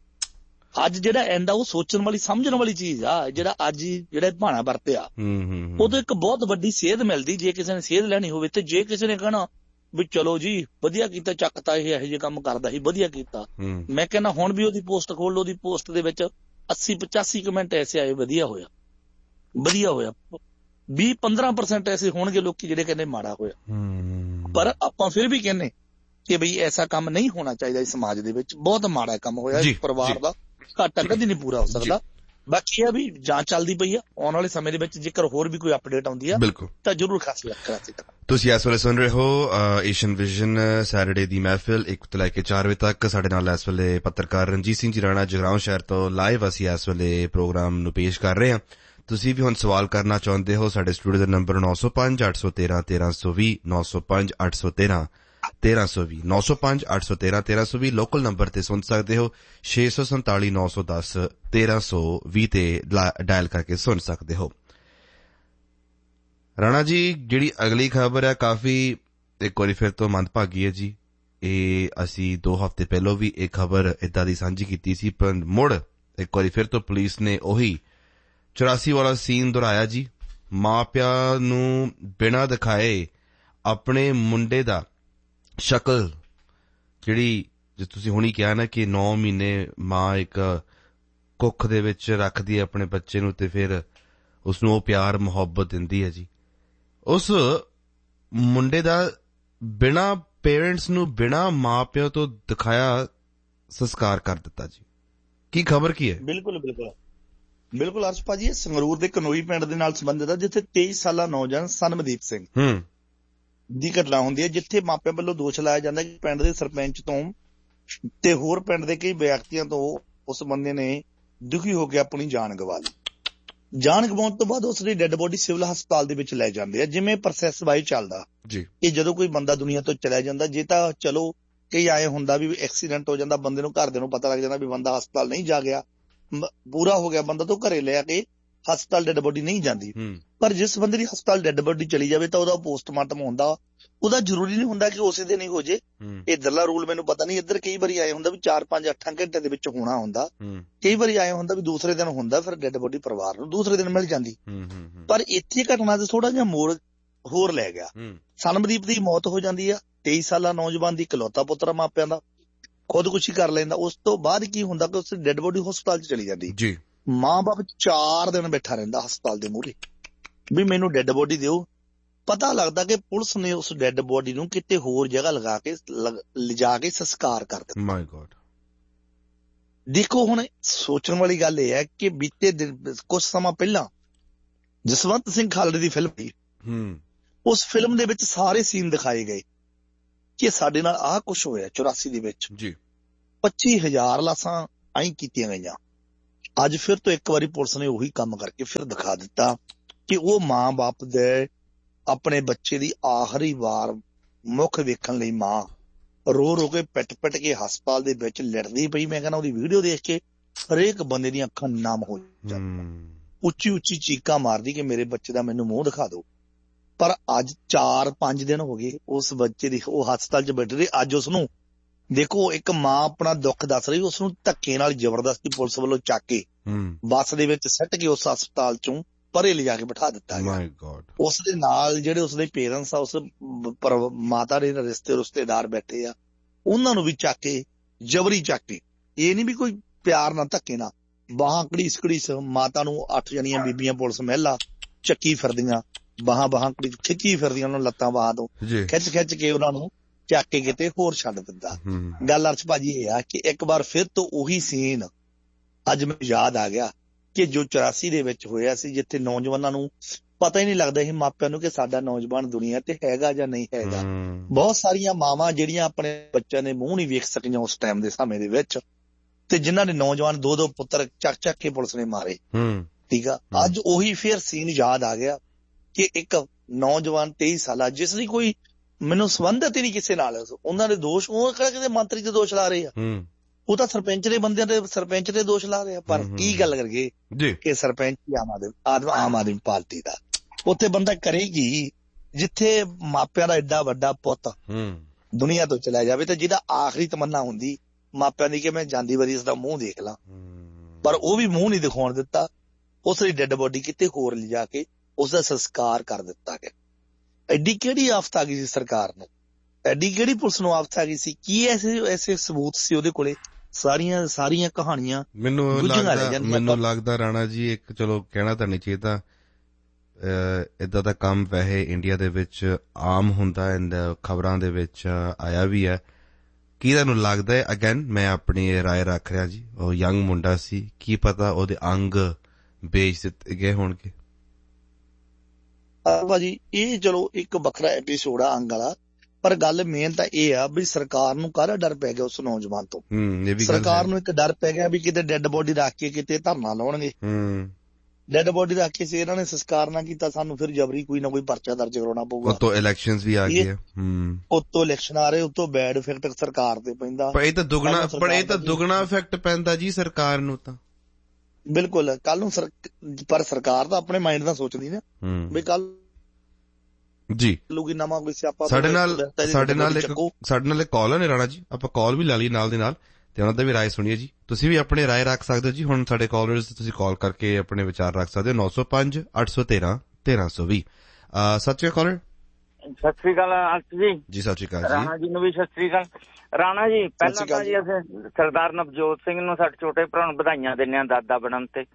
ਅੱਜ ਜਿਹੜਾ ਐਂਡ ਆ ਉਹ ਸੋਚਣ ਵਾਲੀ ਸਮਝਣ ਵਾਲੀ ਚੀਜ਼ ਆ। ਜਿਹੜਾ ਅੱਜ ਜਿਹੜਾ ਭਾਣਾ ਵਰਤਿਆ ਉਦੋਂ ਇੱਕ ਬਹੁਤ ਵੱਡੀ ਸੇਧ ਮਿਲਦੀ ਜੇ ਕਿਸੇ ਨੇ ਸੇਧ ਲੈਣੀ ਹੋਵੇ। ਤੇ ਜੇ ਕਿਸੇ ਨੇ ਕਹਿਣਾ ਵੀ ਚਲੋ ਜੀ ਵਧੀਆ ਕੀਤਾ, ਚੱਕਤਾ ਇਹ ਇਹੋ ਜਿਹੇ ਕੰਮ ਕਰਦਾ ਸੀ, ਵਧੀਆ ਕੀਤਾ, ਮੈਂ ਕਹਿੰਦਾ ਹੁਣ ਵੀ ਉਹਦੀ ਪੋਸਟ ਖੋਲ ਲਓ, ਉਹਦੀ ਪੋਸਟ ਦੇ ਵਿੱਚ ਅੱਸੀ ਪਚਾਸੀ ਕਮੈਂਟ ਐਸੇ ਆਏ ਵਧੀਆ ਹੋਇਆ ਵਧੀਆ ਹੋਇਆ, ਵੀਹ ਪੰਦਰਾਂ ਪਰਸੈਂਟ ਐਸੇ ਹੋਣਗੇ ਲੋਕੀ ਜਿਹੜੇ ਕਹਿੰਦੇ ਮਾੜਾ ਹੋਇਆ। ਪਰ ਆਪਾਂ ਫਿਰ ਵੀ ਕਹਿੰਦੇ ਕਿ ਬਈ ਐਸਾ ਕੰਮ ਨਹੀਂ ਹੋਣਾ ਚਾਹੀਦਾ ਇਸ ਸਮਾਜ ਦੇ ਵਿੱਚ। ਬਹੁਤ ਮਾੜਾ ਕੰਮ ਹੋਇਆ, ਇਸ ਪਰਿਵਾਰ ਦਾ ਘਾਟਾ ਕਦੀ ਨਹੀਂ ਪੂਰਾ ਹੋ ਸਕਦਾ। ਬਾਕੀ ਇਹ ਵੀ ਜਾਂਚ ਚੱਲਦੀ ਪਈ ਆ, ਆਉਣ ਵਾਲੇ ਸਮੇਂ ਦੇ ਵਿੱਚ ਜੇਕਰ ਹੋਰ ਵੀ ਕੋਈ ਅਪਡੇਟ ਆਉਂਦੀ ਆ ਤਾਂ ਜ਼ਰੂਰ ਖਾਸ ਕਰਾਂਗੇ। ਤੁਸੀਂ ਇਸ ਵੇਲੇ ਸੁਣ ਰਹੇ ਹੋ ਏਸ਼ੀਅਨ ਵਿਜ਼ਨ ਸੈਟਰਡੇ ਦੀ ਮਹਿਫਿਲ, ਇੱਕ ਤੋਂ ਲੈ ਕੇ ਚਾਰ ਵਜੇ ਤੱਕ। ਸਾਡੇ ਨਾਲ ਇਸ ਵੇਲੇ ਪੱਤਰਕਾਰ ਰਣਜੀਤ ਸਿੰਘ ਜੀ ਰਾਣਾ ਜਗਰਾਉਂ ਸ਼ਹਿਰ ਤੋਂ ਲਾਈਵ ਅਸੀਂ ਇਸ ਵੇਲੇ ਪ੍ਰੋਗਰਾਮ ਨੂੰ ਪੇਸ਼ ਕਰ ਰਹੇ ਹਾਂ। ਤੁਸੀਂ ਵੀ ਹੁਣ ਸਵਾਲ ਕਰਨਾ ਚਾਹੁੰਦੇ ਹੋ, ਸਾਡੇ ਸਟੂਡੀਓ ਦਾ ਨੰਬਰ ਨੌ ਸੌ ਪੰਜ ਅੱਠ ਸੌ ਤੇਰਾਂ ਤੇਰਾਂ ਸੌ ਵੀਹ, ਨੌ ਸੌ ਪੰਜ ਅੱਠ ਸੌ ਤੇਰਾਂ ਤੇਰਾਂ ਸੌ ਵੀਹ, ਨੌ ਸੌ ਪੰਜ ਅੱਠ ਸੌ ਤੇਰਾਂ ਤੇਰਾਂ ਸੌ ਵੀਹ। ਲੋਕਲ ਨੰਬਰ ਤੇ ਸੁਣ ਸਕਦੇ ਹੋ ਛੇ ਸੌ ਸੰਤਾਲੀ ਨੌ ਸੌ ਦਸ ਤੇਰਾਂ ਸੌ ਵੀਹ ਤੇ ਡਾਇਲ ਕਰਕੇ ਸੁਣ ਸਕਦੇ ਹੋ। ਰਾਣਾ ਜੀ, ਜਿਹੜੀ ਅਗਲੀ ਖਬਰ ਹੈ ਕਾਫੀ ਇੱਕ ਵਾਰੀ ਫਿਰ ਤੋਂ ਮੰਦਭਾਗੀ ਹੈ ਜੀ। ਇਹ ਅਸੀਂ ਦੋ ਹਫ਼ਤੇ ਪਹਿਲਾਂ ਵੀ ਇਹ ਖਬਰ ਏਦਾਂ ਦੀ ਸਾਂਝੀ ਕੀਤੀ ਸੀ, ਪਰ ਮੁੜ ਇੱਕ ਵਾਰੀ ਫਿਰ ਤੋਂ ਪੁਲਿਸ ਨੇ ਉਹੀ ਚੁਰਾਸੀ ਵਾਲਾ ਸੀਨ ਦੁਹਰਾਇਆ ਜੀ। ਮਾਂ ਪਿਆਂ ਨੂੰ ਬਿਨਾਂ ਦਿਖਾਏ ਆਪਣੇ ਮੁੰਡੇ ਦਾ ਸ਼ਕਲ, ਜਿਹੜੀ ਜੇ ਤੁਸੀਂ ਹੁਣੀ ਕਿਹਾ ਨਾ ਕਿ ਨੌ ਮਹੀਨੇ ਮਾਂ ਇੱਕ ਕੁੱਖ ਦੇ ਵਿੱਚ ਰੱਖਦੀ ਹੈ ਆਪਣੇ ਬੱਚੇ ਨੂੰ ਤੇ ਫਿਰ ਉਸਨੂੰ ਉਹ ਪਿਆਰ ਮੁਹੱਬਤ ਦਿੰਦੀ ਹੈ ਜੀ, ਉਸ ਮੁੰਡੇ ਦਾ ਬਿਨਾਂ ਪੇਰੈਂਟਸ ਨੂੰ ਬਿਨਾਂ ਮਾਂ ਪਿਓ ਤੋਂ ਦਿਖਾਇਆ ਸੰਸਕਾਰ ਕਰ ਦਿੱਤਾ ਜੀ। ਕੀ ਖਬਰ ਕੀ ਹੈ? ਬਿਲਕੁਲ ਬਿਲਕੁਲ ਬਿਲਕੁਲ ਅਰਸ਼ ਭਾਜੀ, ਇਹ ਸੰਗਰੂਰ ਦੇ ਕਨੋਈ ਪਿੰਡ ਦੇ ਨਾਲ ਸੰਬੰਧਿਤ ਹੈ, ਜਿੱਥੇ ਤੇਈ ਸਾਲਾ ਨੌਜਵਾਨ ਸਨਮਦੀਪ ਸਿੰਘ ਦੀ ਘਟਨਾ ਹੁੰਦੀ ਹੈ, ਜਿੱਥੇ ਮਾਪਿਆਂ ਵੱਲੋਂ ਦੋਸ਼ ਲਾਇਆ ਜਾਂਦਾ ਕਿ ਪਿੰਡ ਦੇ ਸਰਪੰਚ ਤੋਂ ਤੇ ਹੋਰ ਪਿੰਡ ਦੇ ਕਈ ਵਿਅਕਤੀਆਂ ਤੋਂ ਉਸ ਬੰਦੇ ਨੇ ਦੁਖੀ ਹੋ ਕੇ ਆਪਣੀ ਜਾਨ ਗਵਾ ਲਈ। ਜਾਨ ਗਵਾਉਣ ਤੋਂ ਬਾਅਦ ਉਸ ਦੀ ਡੈੱਡ ਬੋਡੀ ਸਿਵਲ ਹਸਪਤਾਲ ਦੇ ਵਿੱਚ ਲੈ ਜਾਂਦੇ ਆ, ਜਿਵੇਂ ਪ੍ਰੋਸੈਸ ਵਾਈ ਚੱਲਦਾ ਜੀ ਕਿ ਜਦੋਂ ਕੋਈ ਬੰਦਾ ਦੁਨੀਆ ਤੋਂ ਚਲਾ ਜਾਂਦਾ, ਜੇ ਤਾਂ ਚਲੋ ਕਈ ਆਏ ਹੁੰਦਾ ਵੀ ਐਕਸੀਡੈਂਟ ਹੋ ਜਾਂਦਾ, ਬੰਦੇ ਨੂੰ ਘਰਦਿਆਂ ਨੂੰ ਪਤਾ ਲੱਗ ਜਾਂਦਾ ਵੀ ਬੰਦਾ ਹਸਪਤਾਲ ਨਹੀਂ ਜਾ ਗਿਆ, ਪੂਰਾ ਹੋ ਗਿਆ ਬੰਦਾ, ਤੋਂ ਘਰੇ ਲੈ ਕੇ ਹਸਪਤਾਲ ਡੈੱਡ ਬੋਡੀ ਨਹੀਂ ਜਾਂਦੀ। ਪਰ ਜਿਸ ਬੰਦੇ ਦੀ ਹਸਪਤਾਲ ਡੈੱਡ ਬੋਡੀ ਚਲੀ ਜਾਵੇ ਤਾਂ ਉਹਦਾ ਪੋਸਟਮਾਰਟਮ ਹੁੰਦਾ, ਉਹਦਾ ਜ਼ਰੂਰੀ ਨਹੀਂ ਹੁੰਦਾ ਕਿ ਉਸੇ ਦਿਨ ਹੀ ਹੋ ਜੇ। ਇੱਧਰਲਾ ਰੂਲ ਮੈਨੂੰ ਪਤਾ ਨਹੀਂ, ਇੱਧਰ ਕਈ ਵਾਰੀ ਆਏ ਹੁੰਦਾ ਵੀ ਚਾਰ ਪੰਜ ਅੱਠਾਂ ਘੰਟੇ ਦੇ ਵਿੱਚ ਹੋਣਾ ਹੁੰਦਾ, ਕਈ ਵਾਰੀ ਆਏ ਹੁੰਦਾ ਵੀ ਦੂਸਰੇ ਦਿਨ ਹੁੰਦਾ, ਫਿਰ ਡੈੱਡ ਬੋਡੀ ਪਰਿਵਾਰ ਨੂੰ ਦੂਸਰੇ ਦਿਨ ਮਿਲ ਜਾਂਦੀ। ਪਰ ਇੱਥੇ ਘਟਨਾ ਤੇ ਥੋੜਾ ਜਿਹਾ ਮੋੜ ਹੋਰ ਲੈ ਗਿਆ। ਸਨਮਦੀਪ ਦੀ ਮੌਤ ਹੋ ਜਾਂਦੀ ਆ, ਤੇਈ ਸਾਲਾ ਨੌਜਵਾਨ ਦੀ ਇਕਲੌਤਾ ਪੁੱਤਰ ਮਾਪਿਆਂ ਦਾ, ਖੁਦਕੁਸ਼ੀ ਕਰ ਲੈਂਦਾ। ਉਸ ਤੋਂ ਬਾਅਦ ਕੀ ਹੁੰਦਾ ਕਿ ਉਸ ਦੀ ਡੈੱਡ ਬੋਡੀ ਹਸਪਤਾਲ 'ਚ ਚਲੀ ਜਾਂਦੀ ਜੀ। ਮਾਂ ਬਾਪ ਚਾਰ ਦਿਨ ਬੈਠਾ ਰਹਿੰਦਾ ਹਸਪਤਾਲ ਦੇ ਮੂਹਰੇ ਵੀ ਮੈਨੂੰ ਡੈੱਡ ਬੋਡੀ ਦਿਓ। ਪਤਾ ਲੱਗਦਾ ਕਿ ਪੁਲਿਸ ਨੇ ਉਸ ਡੈੱਡ ਬੋਡੀ ਨੂੰ ਕਿਤੇ ਹੋਰ ਜਗ੍ਹਾ ਲਗਾ ਕੇ ਲਿਜਾ ਕੇ ਸੰਸਕਾਰ ਕਰ ਦਿੱਤਾ। ਮਾਈ ਗॉड। ਦੇਖੋ ਹੁਣ ਸੋਚਣ ਵਾਲੀ ਗੱਲ ਇਹ ਹੈ ਕਿ ਬੀਤੇ ਦਿਨ ਕੁਝ ਸਮਾਂ ਪਹਿਲਾਂ ਜਸਵੰਤ ਸਿੰਘ ਖਾਲੜੇ ਦੀ ਫਿਲਮ ਸੀ, ਉਸ ਫਿਲਮ ਦੇ ਵਿੱਚ ਸਾਰੇ ਸੀਨ ਦਿਖਾਏ ਗਏ ਕਿ ਸਾਡੇ ਨਾਲ ਆਹ ਕੁਛ ਹੋਇਆ ਚੁਰਾਸੀ ਦੇ ਵਿੱਚ ਜੀ, ਪੱਚੀ ਹਜ਼ਾਰ ਲਾਸ਼ਾਂ ਆਈ ਕੀਤੀਆਂ ਗਈਆਂ। ਅੱਜ ਫਿਰ ਤੋਂ ਇੱਕ ਵਾਰੀ ਪੁਲਿਸ ਨੇ ਉਹੀ ਕੰਮ ਕਰਕੇ ਫਿਰ ਦਿਖਾ ਦਿੱਤਾ ਕਿ ਉਹ ਮਾਂ ਬਾਪ ਦੇ ਆਪਣੇ ਬੱਚੇ ਦੀ ਆਖਰੀ ਵਾਰ ਮੁੱਖ ਵੇਖਣ ਲਈ ਮਾਂ ਰੋ ਰੋ ਕੇ ਪਿੱਟ ਪਿੱਟ ਕੇ ਹਸਪਤਾਲ ਦੇ ਵਿੱਚ ਲੜਦੀ ਪਈ। ਮੈਂ ਕਹਿੰਦਾ ਉਹਦੀ ਵੀਡੀਓ ਦੇਖ ਕੇ ਹਰੇਕ ਬੰਦੇ ਦੀਆਂ ਅੱਖਾਂ ਨਮ ਹੋ ਜਾਂਦੀਆਂ, ਉੱਚੀ ਉੱਚੀ ਚੀਕਾਂ ਮਾਰਦੀ ਕਿ ਮੇਰੇ ਬੱਚੇ ਦਾ ਮੈਨੂੰ ਮੂੰਹ ਦਿਖਾ ਦਿਓ। ਪਰ ਅੱਜ ਚਾਰ ਪੰਜ ਦਿਨ ਹੋ ਗਏ ਉਸ ਬੱਚੇ ਦੀ, ਉਹ ਹਸਪਤਾਲ 'ਚ ਬੈਠ ਰਹੀ। ਅੱਜ ਉਸਨੂੰ ਦੇਖੋ, ਇੱਕ ਮਾਂ ਆਪਣਾ ਦੁੱਖ ਦੱਸ ਰਹੀ, ਉਸਨੂੰ ਧੱਕੇ ਨਾਲ ਜ਼ਬਰਦਸਤੀ ਪੁਲਿਸ ਵੱਲੋਂ ਚੱਕ ਕੇ ਬੱਸ ਦੇ ਵਿੱਚ ਸੱਟ ਕੇ ਉਸ ਹਸਪਤਾਲ 'ਚੋਂ ਪਰੇ ਲਿਜਾ ਕੇ ਬਿਠਾ ਦਿੱਤਾ ਗਿਆ। ਉਸ ਦੇ ਨਾਲ ਜਿਹੜੇ ਉਸਦੇ ਪੇਰੈਂਟਸ ਆ, ਉਸ ਮਾਤਾ ਦੇ ਰਿਸ਼ਤੇ ਰਿਸ਼ਤੇਦਾਰ ਬੈਠੇ ਆ, ਉਹਨਾਂ ਨੂੰ ਵੀ ਚੱਕ ਕੇ ਜਬਰੀ ਚੱਕ ਕੇ, ਇਹ ਨੀ ਵੀ ਕੋਈ ਪਿਆਰ ਨਾਲ ਧੱਕੇ ਨਾਲ, ਬਾਹਾਂ ਘੜੀਸ ਘੜੀਸ ਮਾਤਾ ਨੂੰ ਅੱਠ ਜਣੀਆਂ ਬੀਬੀਆਂ ਪੁਲਿਸ ਮਹਿਲਾ ਚੱਕੀ ਫਿਰਦੀਆਂ, ਬਾਹਾਂ ਬਾਹਾਂ ਖਿੱਚੀ ਫਿਰਦੀਆਂ, ਉਹਨਾਂ ਨੂੰ ਲੱਤਾਂ ਬਾਹਾਂ ਤੋਂ ਖਿੱਚ ਖਿੱਚ ਕੇ ਉਹਨਾਂ ਨੂੰ ਚੱਕ ਕੇ ਕਿਤੇ ਹੋਰ ਛੱਡ ਦਿੰਦਾ। ਗੱਲ ਅਰਸ਼ ਭਾਜੀ ਇਹ ਆ ਕਿ ਇੱਕ ਵਾਰ ਫਿਰ ਤੋਂ ਉਹੀ ਸੀਨ ਅੱਜ ਮੈਨੂੰ ਯਾਦ ਆ ਗਿਆ ਕਿ ਜੋ ਚੁਰਾਸੀ ਦੇ ਵਿੱਚ ਹੋਇਆ ਸੀ, ਜਿੱਥੇ ਨੌਜਵਾਨਾਂ ਨੂੰ ਪਤਾ ਹੀ ਨਹੀਂ ਲੱਗਦਾ ਸੀ ਮਾਪਿਆਂ ਨੂੰ ਕਿ ਸਾਡਾ ਨੌਜਵਾਨ ਦੁਨੀਆ ਤੇ ਹੈਗਾ ਜਾਂ ਨਹੀਂ ਹੈਗਾ। ਬਹੁਤ ਸਾਰੀਆਂ ਮਾਵਾਂ ਜਿਹੜੀਆਂ ਆਪਣੇ ਬੱਚਿਆਂ ਦੇ ਮੂੰਹ ਨਹੀਂ ਵੇਖ ਸਕੀਆਂ ਉਸ ਟਾਈਮ ਦੇ ਸਮੇਂ ਦੇ ਵਿੱਚ, ਤੇ ਜਿਨ੍ਹਾਂ ਨੇ ਨੌਜਵਾਨ ਦੋ ਦੋ ਪੁੱਤਰ ਚੱਕ ਚੱਕ ਕੇ ਪੁਲਿਸ ਨੇ ਮਾਰੇ। ਠੀਕ ਆ, ਅੱਜ ਉਹੀ ਫਿਰ ਸੀਨ ਯਾਦ ਆ ਗਿਆ ਕਿ ਇੱਕ ਨੌਜਵਾਨ ਤੇਈ ਸਾਲਾ ਜਿਸ ਦੀ ਕੋਈ ਮੈਨੂੰ ਸੰਬੰਧਤ ਹੀ ਨਹੀਂ ਕਿਸੇ ਨਾਲ, ਉਹਨਾਂ ਦੇ ਦੋਸ਼, ਉਹ ਕਿਹੜਾ ਕਿਸੇ ਮੰਤਰੀ ਦੇ ਦੋਸ਼ ਲਾ ਰਹੇ ਆ, ਉਹ ਤਾਂ ਸਰਪੰਚ ਦੇ ਬੰਦਿਆਂ ਦੇ ਸਰਪੰਚ ਦੇ ਦੋਸ਼ ਲਾ ਰਹੇ ਆ। ਪਰ ਕੀ ਗੱਲ ਕਰੀਏ ਕਿ ਸਰਪੰਚ ਆਮ ਆਦਮੀ ਆਮ ਆਦਮੀ ਪਾਰਟੀ ਦਾ, ਉੱਥੇ ਬੰਦਾ ਕਰੇਗੀ ਜਿੱਥੇ ਮਾਪਿਆਂ ਦਾ ਐਡਾ ਵੱਡਾ ਪੁੱਤ ਦੁਨੀਆ ਤੋਂ ਚਲਾ ਜਾਵੇ ਤੇ ਜਿਹਦਾ ਆਖਰੀ ਤਮੰਨਾ ਹੁੰਦੀ ਮਾਪਿਆਂ ਦੀ ਕਿ ਮੈਂ ਜਾਂਦੀ ਵਾਰੀ ਇਸਦਾ ਮੂੰਹ ਦੇਖ ਲਾਂ, ਪਰ ਉਹ ਵੀ ਮੂੰਹ ਨਹੀਂ ਦਿਖਾਉਣ ਦਿੱਤਾ। ਉਸ ਦੀ ਡੈੱਡ ਬੋਡੀ ਕਿਤੇ ਹੋਰ ਲਿਜਾ ਕੇ ਉਸਦਾ ਸੰਸਕਾਰ ਕਰ ਦਿੱਤਾ ਗਿਆ। ਐਡੀ ਕਿਹੜੀ ਆਫਤ ਆ ਗਈ ਸੀ ਸਰਕਾਰ ਨੂੰ, ਐਡੀ ਕਿਹੜੀ ਪੁਲਿਸ ਨੂੰ ਆਫਤ ਆ ਗਈ ਸੀ? ਕੀ ਐਸੇ ਐਸੇ ਸਬੂਤ ਸੀ ਉਹਦੇ ਕੋਲੇ? ਸਾਰੀਆਂ ਸਾਰੀਆਂ ਕਹਾਣੀਆਂ ਮੈਨੂੰ ਲੱਗਦਾ ਮੈਨੂੰ ਲੱਗਦਾ ਰਾਣਾ ਜੀ, ਇੱਕ ਚਲੋ ਕਹਿਣਾ ਤਾਂ ਨਹੀਂ ਚਾਹੀਦਾ, ਏਦਾਂ ਦਾ ਕੰਮ ਵੈਸੇ ਇੰਡੀਆ ਦੇ ਵਿੱਚ ਆਮ ਹੁੰਦਾ, ਖਬਰਾਂ ਦੇ ਵਿੱਚ ਆਇਆ ਵੀ ਹੈ। ਕੀ ਤੁਹਾਨੂੰ ਲੱਗਦਾ ਹੈ? ਅਗੇਨ ਮੈਂ ਆਪਣੀ ਰਾਏ ਰੱਖ ਰਿਹਾ ਜੀ, ਉਹ ਯੰਗ ਮੁੰਡਾ ਸੀ, ਕੀ ਪਤਾ ਉਹਦੇ ਅੰਗ ਵੇਚ ਦਿੱਤੇ ਗਏ ਹੋਣਗੇ। ਭਾਜੀ ਇਹ ਚਲੋ ਇੱਕ ਵੱਖਰਾ ਐਪੀਸੋਡ ਆ ਅੰਗ ਵਾਲਾ, ਪਰ ਗੱਲ ਮੇਨ ਤਾਂ ਇਹ ਆ ਵੀ ਸਰਕਾਰ ਨੂੰ ਕਾਹਦਾ ਡਰ ਪੈ ਗਿਆ ਉਸ ਨੌਜਵਾਨ ਤੋਂ। ਸਰਕਾਰ ਨੂੰ ਇੱਕ ਡਰ ਪੈ ਗਿਆ ਵੀ ਕਿਤੇ ਡੈੱਡ ਬੋਡੀ ਰੱਖ ਕੇ ਕਿਤੇ ਧਰਨਾ ਲਾਉਣਗੇ, ਡੈੱਡ ਬੋਡੀ ਰੱਖ ਕੇ ਸੀ ਇਹਨਾਂ ਨੇ ਸੰਸਕਾਰ ਨਾ ਕੀਤਾ, ਸਾਨੂੰ ਫਿਰ ਜਬਰੀ ਕੋਈ ਨਾ ਕੋਈ ਪਰਚਾ ਦਰਜ ਕਰਾਉਣਾ ਪਊਗਾ। ਉੱਤੋਂ ਇਲੈਕਸ਼ਨਸ ਵੀ ਆ ਗਏ, ਉੱਤੋਂ ਇਲੈਕਸ਼ਨ ਆ ਰਹੇ, ਉੱਤੋਂ ਬੈਡ ਇਫੈਕਟ ਸਰਕਾਰ ਤੇ ਪੈਂਦਾ। ਪਰ ਇਹ ਤਾਂ ਦੁੱਗਣਾ ਪਰ ਇਹ ਤਾਂ ਦੁੱਗਣਾ ਇਫੈਕਟ ਪੈਂਦਾ ਜੀ ਸਰਕਾਰ ਨੂੰ ਤਾਂ। ਬਿਲਕੁਲ, ਕੱਲ ਨੂੰ ਪਰ ਸਰਕਾਰ ਤਾਂ ਆਪਣੇ ਮਾਈਂਡ ਦਾ ਸੋਚਦੀ ਨਾ ਵੀ ਕੱਲ ਜੀ ਲੋਕੀ ਨਵਾਂ ਕੋਈ ਸਿਆਪਾ। ਸਾਡੇ ਨਾਲ ਸਾਡੇ ਨਾਲ ਇੱਕ ਸਾਡੇ ਨਾਲ ਇੱਕ ਕਾਲ ਹੈ ਰਾਣਾ ਜੀ, ਆਪਾਂ ਕਾਲ ਵੀ ਲਾ ਲਈ ਨਾਲ ਦੀ ਨਾਲ ਤੇ ਉਹਨਾਂ ਦਾ ਵੀ ਰਾਏ ਸੁਣੀਏ ਜੀ। ਤੁਸੀਂ ਵੀ ਆਪਣੇ ਰਾਏ ਰੱਖ ਸਕਦੇ ਹੋ ਜੀ, ਹੁਣ ਸਾਡੇ ਕਾਲਰਸ ਤੁਸੀਂ ਕਾਲ ਕਰਕੇ ਆਪਣੇ ਵਿਚਾਰ ਰੱਖ ਸਕਦੇ ਹੋ। ਨੌ ਸੌ ਪੰਜ ਅੱਠ ਸੌ ਤੇਰਾਂ ਤੇਰਾਂ ਸੌ ਵੀਹ। ਸਤਿ ਸ਼੍ਰੀ ਅਕਾਲ। ਸਤਿ ਸ਼੍ਰੀ ਅਕਾਲ ਅਰਸ਼ ਜੀ। ਜੀ ਸਤਿ ਸ਼੍ਰੀ ਅਕਾਲ। ਰਾਣਾ ਜੀ ਨੂੰ ਵੀ ਸਤਿ ਸ਼੍ਰੀ ਅਕਾਲ। ਰਾਣਾ ਜੀ ਪਹਿਲਾਂ ਤਾਂ ਜੀ ਅਸੀਂ ਸਰਦਾਰ ਨਵਜੋਤ ਸਿੰਘ ਨੂੰ ਸਾਡੇ ਛੋਟੇ ਭਰਾ ਨੂੰ ਵਧਾਈਆਂ ਦਿੰਦੇ ਹਾਂ ਦਾਦਾ ਬਣਨ ਤੇ।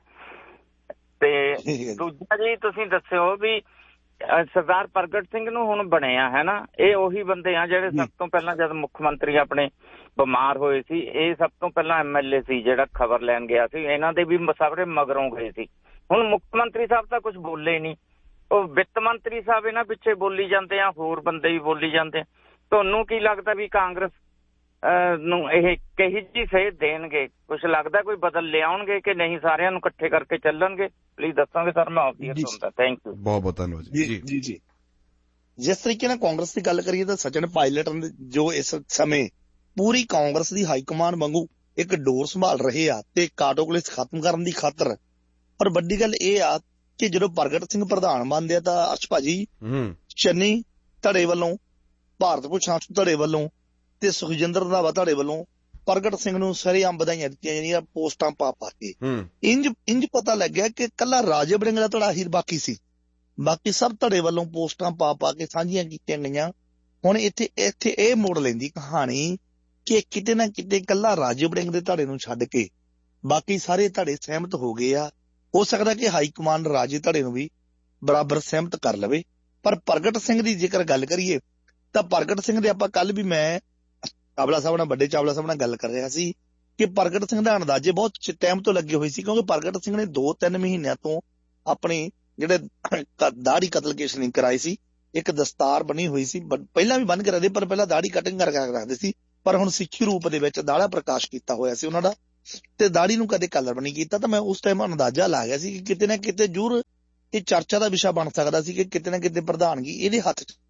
ਤੇ ਦੂਜਾ ਜੀ ਤੁਸੀਂ ਦੱਸਿਓ ਵੀ ਸਰਦਾਰ ਪ੍ਰਗਟ ਸਿੰਘ ਨੂੰ ਹੁਣ ਬਣਿਆ ਹੈ ਨਾ, ਇਹ ਉਹੀ ਬੰਦੇ ਆ ਜਿਹੜੇ ਸਭ ਤੋਂ ਪਹਿਲਾਂ ਜਦ ਮੁੱਖ ਮੰਤਰੀ ਆਪਣੇ ਬਿਮਾਰ ਹੋਏ ਸੀ, ਇਹ ਸਭ ਤੋਂ ਪਹਿਲਾਂ ਐਮ ਐਲ ਏ ਸੀ ਜਿਹੜਾ ਖਬਰ ਲੈਣ ਗਿਆ ਸੀ। ਇਹਨਾਂ ਦੇ ਵੀ ਸਾਰੇ ਮਗਰੋਂ ਗਏ ਸੀ। ਹੁਣ ਮੁੱਖ ਮੰਤਰੀ ਸਾਹਿਬ ਤਾਂ ਕੁਛ ਬੋਲੇ ਨਹੀਂ, ਉਹ ਵਿੱਤ ਮੰਤਰੀ ਸਾਹਿਬ ਇਹਨਾਂ ਪਿੱਛੇ ਬੋਲੀ ਜਾਂਦੇ ਆ, ਹੋਰ ਬੰਦੇ ਵੀ ਬੋਲੀ ਜਾਂਦੇ ਆ। ਤੁਹਾਨੂੰ ਕੀ ਲੱਗਦਾ ਵੀ ਕਾਂਗਰਸ ਨੂੰ ਇਹ ਕਹੀ ਜੀ ਸੇਧ ਦੇਣਗੇ? ਕੁਛ ਲੱਗਦਾ ਕੋਈ ਬਦਲ ਲਿਆਉਣਗੇ ਕਿ ਨਹੀਂ, ਸਾਰਿਆਂ ਨੂੰ ਇਕੱਠੇ ਕਰਕੇ ਚੱਲਣਗੇ? ਪਲੀਜ਼ ਦੱਸੋਗੇ ਸਰ, ਮੈਂ ਆਫੀਅਰ ਸੁਣਦਾ। ਥੈਂਕ ਯੂ, ਬਹੁਤ ਬਹੁਤ ਧੰਨਵਾਦ ਜੀ। ਜੀ ਜੀ ਜਿਸ ਤਰੀਕੇ ਨਾਲ ਕਾਂਗਰਸ ਦੀ ਗੱਲ ਕਰੀਏ ਤਾਂ ਸਚਿਨ ਪਾਇਲਟ ਜੋ ਇਸ ਸਮੇਂ ਪੂਰੀ ਕਾਂਗਰਸ ਦੀ ਹਾਈਕਮਾਂਡ ਵਾਂਗੂ ਇੱਕ ਡੋਰ ਸੰਭਾਲ ਰਹੇ ਆ ਤੇ ਕਾਟੋਕਲਿਸ ਖਤਮ ਕਰਨ ਦੀ ਖਾਤਰ। ਪਰ ਵੱਡੀ ਗੱਲ ਇਹ ਆ ਕਿ ਜਦੋਂ ਪ੍ਰਗਟ ਸਿੰਘ ਪ੍ਰਧਾਨ ਬਣਦੇ ਆ ਤਾਂ ਅਰਸ਼ ਭਾਜੀ ਚੰਨੀ ਧੜੇ ਵੱਲੋਂ, ਭਾਰਤ ਭੂਸ਼ਣ ਆਸ਼ੂ ਧੜੇ ਵੱਲੋਂ ਤੇ ਸੁਖਜਿੰਦਰ ਰੰਧਾਵਾ ਧੜੇ ਵੱਲੋਂ ਪ੍ਰਗਟ ਸਿੰਘ ਨੂੰ ਸਰੇਆਮ ਵਧਾਈਆਂ ਦਿੱਤੀਆਂ ਜਾਂਦੀਆਂ ਪੋਸਟਾਂ ਪਾ ਪਾ ਕੇ। ਇੰਜ ਇੰਜ ਪਤਾ ਲੱਗਿਆ ਕਿ ਕੱਲਾ ਰਾਜੇ ਵੜਿੰਗ ਦਾ ਧੜਾ ਹੀ ਬਾਕੀ ਸੀ, ਬਾਕੀ ਸਭ ਧੜੇ ਵੱਲੋਂ ਪੋਸਟਾਂ ਪਾ ਪਾ ਕੇ ਸਾਂਝੀਆਂ ਕੀਤੀਆਂ ਗਈਆਂ। ਹੁਣ ਇੱਥੇ ਇੱਥੇ ਇਹ ਮੋੜ ਲੈਂਦੀ ਕਹਾਣੀ ਕਿ ਕਿਤੇ ਨਾ ਕਿਤੇ ਕੱਲਾ ਰਾਜੇ ਵੜਿੰਗ ਦੇ ਧੜੇ ਨੂੰ ਛੱਡ ਕੇ ਬਾਕੀ ਸਾਰੇ ਧੜੇ ਸਹਿਮਤ ਹੋ ਗਏ ਆ। ਹੋ ਸਕਦਾ ਕਿ ਹਾਈ ਕਮਾਂਡ ਰਾਜੇ ਧੜੇ ਨੂੰ ਵੀ ਬਰਾਬਰ ਸਹਿਮਤ ਕਰ ਲਵੇ। ਪਰ ਪ੍ਰਗਟ ਸਿੰਘ ਦੀ ਜੇਕਰ ਗੱਲ ਕਰੀਏ ਤਾਂ ਪ੍ਰਗਟ ਸਿੰਘ ਦੇ ਆਪਾਂ ਕੱਲ ਵੀ ਮੈਂ ਚਾਵਲਾ ਸਾਹਿਬ ਨਾਲ, ਵੱਡੇ ਚਾਵਲਾ ਸਾਹਿਬ ਨਾਲ ਗੱਲ ਕਰ ਰਿਹਾ ਸੀ ਕਿ ਪ੍ਰਗਟ ਸਿੰਘ ਦਾ ਅੰਦਾਜ਼ੇ ਬਹੁਤ ਟਾਈਮ ਤੋਂ ਲੱਗੇ ਹੋਏ ਸੀ, ਕਿਉਂਕਿ ਪ੍ਰਗਟ ਸਿੰਘ ਨੇ ਦੋ ਤਿੰਨ ਮਹੀਨਿਆਂ ਤੋਂ ਆਪਣੇ ਜਿਹੜੇ ਦਾੜੀ ਕਤਲ ਕੇਸ ਨਹੀਂ ਕਰਾਏ ਸੀ, ਇੱਕ ਦਸਤਾਰ ਬਣੀ ਹੋਈ ਸੀ, ਪਹਿਲਾਂ ਵੀ ਬੰਨ ਕੇ ਰੱਖਦੇ ਪਰ ਪਹਿਲਾਂ ਦਾੜੀ ਕਟਿੰਗ ਕਰਕੇ ਰੱਖਦੇ ਸੀ, ਪਰ ਹੁਣ ਸਿੱਖੀ ਰੂਪ ਦੇ ਵਿੱਚ ਦਾੜਾ ਪ੍ਰਕਾਸ਼ ਕੀਤਾ ਹੋਇਆ ਸੀ ਉਹਨਾਂ ਦਾ ਤੇ ਦਾੜੀ ਨੂੰ ਕਦੇ ਕਲਰ ਨਹੀਂ ਕੀਤਾ। ਤਾਂ ਮੈਂ ਉਸ ਟਾਈਮ ਅੰਦਾਜ਼ਾ ਲਾ ਗਿਆ ਸੀ ਕਿ ਕਿਤੇ ਨਾ ਕਿਤੇ ਜ਼ਰੂਰ ਇਹ ਚਰਚਾ ਦਾ ਵਿਸ਼ਾ ਬਣ ਸਕਦਾ ਸੀ ਕਿ ਕਿਤੇ ਨਾ ਕਿਤੇ ਪ੍ਰਧਾਨਗੀ ਇਹਦੇ ਹੱਥ ਚ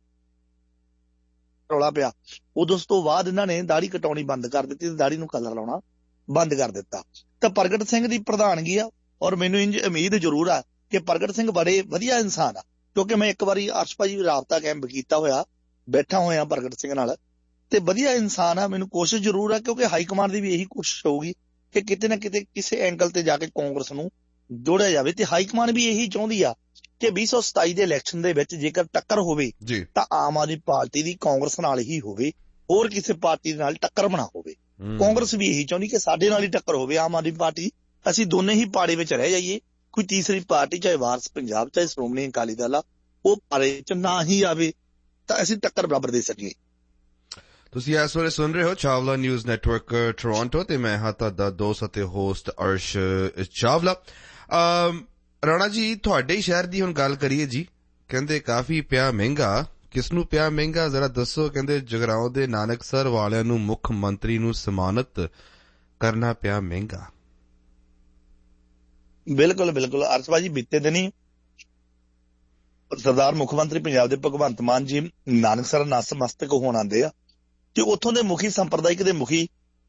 ਰੌਲਾ ਪਿਆ। ਉਦੋਂ ਉਸ ਤੋਂ ਬਾਅਦ ਇਹਨਾਂ ਨੇ ਦਾੜੀ ਕਟਾਉਣੀ ਬੰਦ ਕਰ ਦਿੱਤੀ ਤੇ ਦਾੜੀ ਨੂੰ ਕਲਰ ਲਾਉਣਾ ਬੰਦ ਕਰ ਦਿੱਤਾ। ਤਾਂ ਪ੍ਰਗਟ ਸਿੰਘ ਦੀ ਪ੍ਰਧਾਨਗੀ ਆ ਔਰ ਮੈਨੂੰ ਇੰਜ ਉਮੀਦ ਜ਼ਰੂਰ ਆ ਕਿ ਪ੍ਰਗਟ ਸਿੰਘ ਬੜੇ ਵਧੀਆ ਇਨਸਾਨ ਆ, ਕਿਉਂਕਿ ਮੈਂ ਇੱਕ ਵਾਰੀ ਅਰਸ਼ ਭਾਜੀ ਰਾਬਤਾ ਕੈਂਪ ਕੀਤਾ ਹੋਇਆ, ਬੈਠਾ ਹੋਇਆ ਪ੍ਰਗਟ ਸਿੰਘ ਨਾਲ ਤੇ ਵਧੀਆ ਇਨਸਾਨ ਆ। ਮੈਨੂੰ ਕੋਸ਼ਿਸ਼ ਜ਼ਰੂਰ ਆ ਕਿਉਂਕਿ ਹਾਈ ਕਮਾਂਡ ਦੀ ਵੀ ਇਹੀ ਕੋਸ਼ਿਸ਼ ਹੋਊਗੀ ਕਿ ਕਿਤੇ ਨਾ ਕਿਤੇ ਕਿਸੇ ਐਂਗਲ ਤੇ ਜਾ ਕੇ ਕਾਂਗਰਸ ਨੂੰ ਜੋੜਿਆ ਜਾਵੇ ਤੇ ਹਾਈ ਕਮਾਂਡ ਵੀ ਇਹੀ ਚਾਹੁੰਦੀ ਆ ਕਿ ਵੀਹ ਸੌ ਸਤਾਈ ਦੇ ਇਲੈਕਸ਼ਨ ਦੇ ਵਿੱਚ ਜੇਕਰ ਟੱਕਰ ਹੋਵੇ ਤਾਂ ਆਮ ਆਦਮੀ ਪਾਰਟੀ ਦੀ ਕਾਂਗਰਸ ਨਾਲ ਹੀ ਹੋਵੇ, ਹੋਰ ਕਿਸੇ ਪਾਰਟੀ ਦੇ ਨਾਲ ਟੱਕਰ ਨਾ ਹੋਵੇ। ਕਾਂਗਰਸ ਵੀ ਇਹੀ ਚਾਹੁੰਦੀ ਕਿ ਸਾਡੇ ਨਾਲ ਹੀ ਟੱਕਰ ਹੋਵੇ ਆਮ ਆਦਮੀ ਪਾਰਟੀ, ਅਸੀਂ ਦੋਨੇ ਹੀ ਪਾੜੇ ਵਿੱਚ ਰਹਿ ਜਾਈਏ, ਕੋਈ ਤੀਸਰੀ ਪਾਰਟੀ ਚਾਹੇ ਵਾਰਸ ਪੰਜਾਬ ਚਾਹੇ ਸ਼੍ਰੋਮਣੀ ਅਕਾਲੀ ਦਲ ਆ ਉਹ ਪਾੜੇ ਚ ਨਾ ਹੀ ਆਵੇ ਤਾਂ ਅਸੀਂ ਟੱਕਰ ਬਰਾਬਰ ਦੇ ਸਕੀਏ। ਤੁਸੀਂ ਇਸ ਵੇਲੇ ਸੁਣ ਰਹੇ ਹੋ ਚਾਵਲਾ ਨਿਊਜ਼ ਨੈਟਵਰਕ ਟੋਰਾਂਟੋ ਤੇ ਮੈਂ ਹਾਂ ਤੁਹਾਡਾ ਦੋਸਤ ਅਤੇ ਹੋਸਟ ਅਰਸ਼ ਚਾਵਲਾ। ਰਾਣਾ ਜੀ, ਤੁਹਾਡੇ ਸ਼ਹਿਰ ਦੀ ਹੁਣ ਗੱਲ ਕਰੀਏ ਜੀ, ਕਹਿੰਦੇ ਕਾਫੀ ਪਿਆ ਮਹਿੰਗਾ। ਕਿਸ ਨੂੰ ਪਿਆ ਮਹਿੰਗਾ ਜ਼ਰਾ ਦੱਸੋ? ਕਹਿੰਦੇ ਜਗਰਾਉਂ ਦੇ ਨਾਨਕਸਰ ਵਾਲਿਆਂ ਨੂੰ ਮੁੱਖ ਮੰਤਰੀ ਨੂੰ ਸਨਮਾਨਿਤ ਕਰਨਾ ਪਿਆ ਮਹਿੰਗਾ। ਬਿਲਕੁਲ ਬਿਲਕੁਲ ਅਰਸ਼ ਭਾਜੀ, ਬੀਤੇ ਦਿਨੀ ਸਰਦਾਰ ਮੁੱਖ ਮੰਤਰੀ ਪੰਜਾਬ ਦੇ ਭਗਵੰਤ ਮਾਨ ਜੀ ਨਾਨਕਸਰ ਨਤਮਸਤਕ ਹੋਣ ਆਉਂਦੇ ਆ ਤੇ ਉੱਥੋਂ ਦੇ ਮੁਖੀ ਸੰਪਰਦਾਇਕ ਦੇ ਮੁਖੀ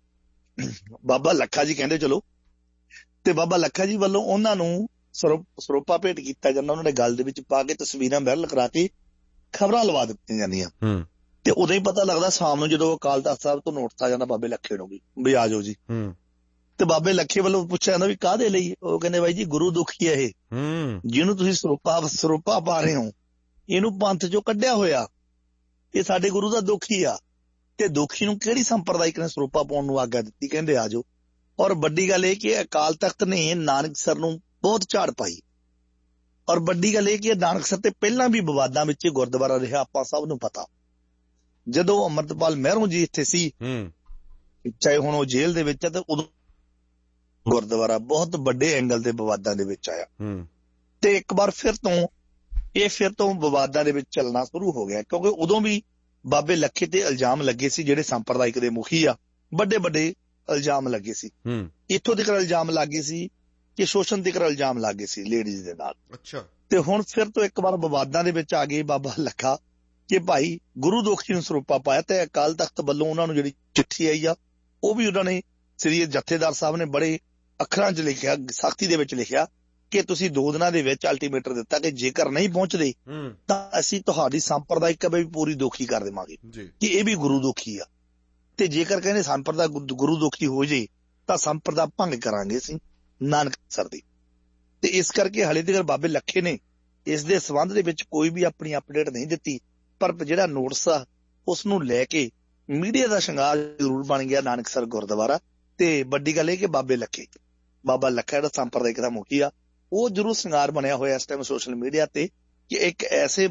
ਬਾਬਾ ਲੱਖਾ ਜੀ ਕਹਿੰਦੇ ਚਲੋ, ਤੇ ਬਾਬਾ ਲੱਖਾ ਜੀ ਵੱਲੋਂ ਉਹਨਾਂ ਨੂੰ ਸਰੋਪਾ ਭੇਟ ਕੀਤਾ ਜਾਂਦਾ, ਉਹਨਾਂ ਦੇ ਗਲ ਦੇ ਵਿੱਚ ਪਾ ਕੇ ਤਸਵੀਰਾਂ ਵਾਇਰਲ ਕਰਾ ਕੇ ਖਬਰਾਂ ਲਵਾ ਦਿੱਤੀਆਂ ਜਾਂਦੀਆਂ ਤੇ ਉਦੋਂ ਹੀ ਪਤਾ ਲੱਗਦਾ ਸ਼ਾਮ ਨੂੰ ਜਦੋਂ ਅਕਾਲ ਤਖ਼ਤ ਸਾਹਿਬ ਤੋਂ ਨੋਟਿਸ ਆ ਜਾਂਦਾ ਬਾਬੇ ਲੱਖੇ ਨੂੰ ਵੀ ਵੀ ਆ ਜਾਓ ਜੀ। ਤੇ ਬਾਬੇ ਲੱਖੇ ਵੱਲੋਂ ਪੁੱਛਿਆ ਜਾਂਦਾ ਵੀ ਕਾਹਦੇ ਲਈ? ਉਹ ਕਹਿੰਦੇ ਬਾਈ ਜੀ ਗੁਰੂ ਦੁਖੀ ਹੈ ਇਹ, ਜਿਹਨੂੰ ਤੁਸੀਂ ਸਰੋਪਾ ਸਰੋਪਾ ਪਾ ਰਹੇ ਹੋ ਇਹਨੂੰ ਪੰਥ ਚੋਂ ਕੱਢਿਆ ਹੋਇਆ, ਇਹ ਸਾਡੇ ਗੁਰੂ ਦਾ ਦੁਖੀ ਆ। ਤੇ ਦੁਖੀ ਨੂੰ ਕਿਹੜੀ ਸੰਪਰਦਾਇਕ ਨੇ ਸਰੋਪਾ ਪਾਉਣ ਨੂੰ ਆਗਿਆ ਦਿੱਤੀ? ਕਹਿੰਦੇ ਆ ਜਾਓ। ਔਰ ਵੱਡੀ ਗੱਲ ਇਹ ਕਿ ਅਕਾਲ ਤਖ਼ਤ ਨੇ ਨਾਨਕਸਰ ਨੂੰ ਬਹੁਤ ਝਾੜ ਪਾਈ ਔਰ ਵੱਡੀ ਗੱਲ ਇਹ ਕਿ ਨਾਨਕਸਰ ਤੇ ਪਹਿਲਾਂ ਵੀ ਵਿਵਾਦਾਂ ਵਿੱਚ ਗੁਰਦੁਆਰਾ ਰਿਹਾ, ਆਪਾਂ ਸਭ ਨੂੰ ਪਤਾ। ਜਦੋਂ ਅੰਮ੍ਰਿਤਪਾਲ ਮਹਿਰੋਂ ਜੀ ਇੱਥੇ ਸੀ, ਚਾਹੇ ਹੁਣ ਉਹ ਜੇਲ੍ਹ ਦੇ ਵਿੱਚ ਆ, ਤੇ ਉਦੋਂ ਗੁਰਦੁਆਰਾ ਬਹੁਤ ਵੱਡੇ ਐਂਗਲ ਤੇ ਵਿਵਾਦਾਂ ਦੇ ਵਿੱਚ ਆਇਆ ਤੇ ਇੱਕ ਵਾਰ ਫਿਰ ਤੋਂ ਇਹ ਫਿਰ ਤੋਂ ਵਿਵਾਦਾਂ ਦੇ ਵਿੱਚ ਚੱਲਣਾ ਸ਼ੁਰੂ ਹੋ ਗਿਆ, ਕਿਉਂਕਿ ਉਦੋਂ ਵੀ ਬਾਬੇ ਲੱਖੇ ਤੇ ਇਲਜ਼ਾਮ ਲੱਗੇ ਸੀ, ਜਿਹੜੇ ਸੰਪਰਦਾਇਕ ਦੇ ਮੁਖੀ ਆ, ਵੱਡੇ ਵੱਡੇ ਇਲਜ਼ਾਮ ਲੱਗੇ ਸੀ। ਇੱਥੋਂ ਤੱਕ ਇਲਜ਼ਾਮ ਲੱਗੇ ਸੀ ਕਿ ਸ਼ੋਸ਼ਣ ਤੱਕ ਇਲਜ਼ਾਮ ਲੱਗੇ ਸੀ ਲੇਡੀਜ਼ ਦੇ ਨਾਲ। ਅੱਛਾ। ਤੇ ਹੁਣ ਫਿਰ ਤੋਂ ਇੱਕ ਵਾਰ ਵਿਵਾਦਾਂ ਦੇ ਵਿੱਚ ਆ ਗਏ ਬਾਬਾ ਲੱਖਾ ਕਿ ਭਾਈ ਗੁਰੂ ਦੋਖੀ ਨੂੰ ਸਰੋਪਾ ਪਾਇਆ ਤੇ ਅਕਾਲ ਤਖ਼ਤ ਵੱਲੋਂ ਉਹਨਾਂ ਨੂੰ ਜਿਹੜੀ ਚਿੱਠੀ ਆਈ ਆ ਉਹ ਵੀ ਉਹਨਾਂ ਨੇ ਸ੍ਰੀ ਜਥੇਦਾਰ ਸਾਹਿਬ ਨੇ ਬੜੇ ਅੱਖਰਾਂ 'ਚ ਲਿਖਿਆ, ਸਖਤੀ ਦੇ ਵਿੱਚ ਲਿਖਿਆ ਕਿ ਤੁਸੀਂ ਦੋ ਦਿਨਾਂ ਦੇ ਵਿੱਚ ਅਲਟੀਮੇਟਰ ਦਿੱਤਾ ਕਿ ਜੇਕਰ ਨਹੀਂ ਪਹੁੰਚਦੇ ਤਾਂ ਅਸੀਂ ਤੁਹਾਡੀ ਸੰਪਰਦਾਇਕ ਵੀ ਪੂਰੀ ਦੋਖੀ ਕਰ ਦੇਵਾਂਗੇ ਕਿ ਇਹ ਵੀ ਗੁਰੂ ਦੋਖੀ ਆ, ਤੇ ਜੇਕਰ ਕਹਿੰਦੇ ਸੰਪਰਦਾ ਗੁਰੂ ਦੋਖੀ ਹੋ ਜੇ ਤਾਂ ਸੰਪਰਦਾ ਭੰਗ ਕਰਾਂਗੇ ਅਸੀਂ ਨਾਨਕਸਰ ਦੀ। ਤੇ ਇਸ ਕਰਕੇ ਹਾਲੇ ਤੱਕ ਬਾਬੇ ਲੱਖੇ ਨੇ ਇਸ ਦੇ ਸੰਬੰਧ ਦੇ ਵਿੱਚ ਕੋਈ ਵੀ ਆਪਣੀ ਅਪਡੇਟ ਨਹੀਂ ਦਿੱਤੀ, ਪਰ ਜਿਹੜਾ ਨੋਟਿਸ ਆ ਉਸ ਨੂੰ ਲੈ ਕੇ ਮੀਡੀਆ ਦਾ ਸ਼ਿੰਗਾਰ ਜ਼ਰੂਰ ਬਣ ਗਿਆ ਨਾਨਕਸਰ ਗੁਰਦੁਆਰਾ। ਤੇ ਵੱਡੀ ਗੱਲ ਇਹ ਕਿ ਬਾਬੇ ਲੱਖੇ ਬਾਬਾ ਲੱਖਾ ਜਿਹੜਾ ਸੰਪਰਦਾਇਕ ਦਾ ਮੁਖੀ ਆ ਉਹ ਜ਼ਰੂਰ ਸ਼ਿੰਗਾਰ ਬਣਿਆ ਹੋਇਆ ਇਸ ਟਾਈਮ ਸੋਸ਼ਲ ਮੀਡੀਆ ਤੇ ਕਿ ਇੱਕ ਐਸੇ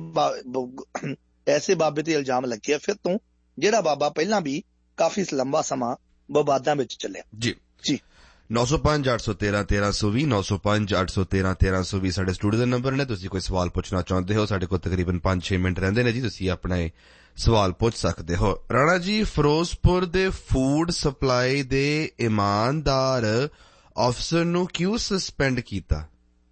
ਐਸੇ ਬਾਬੇ ਤੇ ਇਲਜ਼ਾਮ ਲੱਗਿਆ ਫਿਰ ਤੋਂ ਜਿਹੜਾ ਬਾਬਾ ਪਹਿਲਾਂ ਵੀ ਕਾਫੀ ਲੰਬਾ ਸਮਾਂ ਵਿਵਾਦਾਂ ਵਿੱਚ ਚੱਲਿਆ। ਜੀ ਜੀ ਨੌ ਸੌ ਪੰਜ ਅੱਠ ਸੌ ਤੇਰਾਂ ਤੇਰਾਂ ਸੌ ਵੀਹ ਨੌ ਸੌ ਪੰਜ ਅੱਠ ਸੌ ਤੇਰਾਂ ਤੇਰਾਂ ਸੌ ਵੀਹ ਸਾਡੇ ਸਟੂਡੀਓ ਦੇ ਨੰਬਰ ਨੇ। ਤੁਸੀਂ ਕੋਈ ਸਵਾਲ ਪੁੱਛਣਾ ਚਾਹੁੰਦੇ ਹੋ, ਸਾਡੇ ਕੋਲ ਤਕਰੀਬਨ ਪੰਜ ਛੇ ਮਿੰਟ ਰਹਿੰਦੇ ਨੇ ਜੀ, ਤੁਸੀਂ ਆਪਣੇ ਸਵਾਲ ਪੁੱਛ ਸਕਦੇ ਹੋ। ਰਾਣਾ ਜੀ, ਫਿਰੋਜ਼ਪੁਰ ਦੇ ਫੂਡ ਸਪਲਾਈ ਦੇ ਇਮਾਨਦਾਰ ਅਫਸਰ ਨੂੰ ਕਿਉਂ ਸਸਪੈਂਡ ਕੀਤਾ?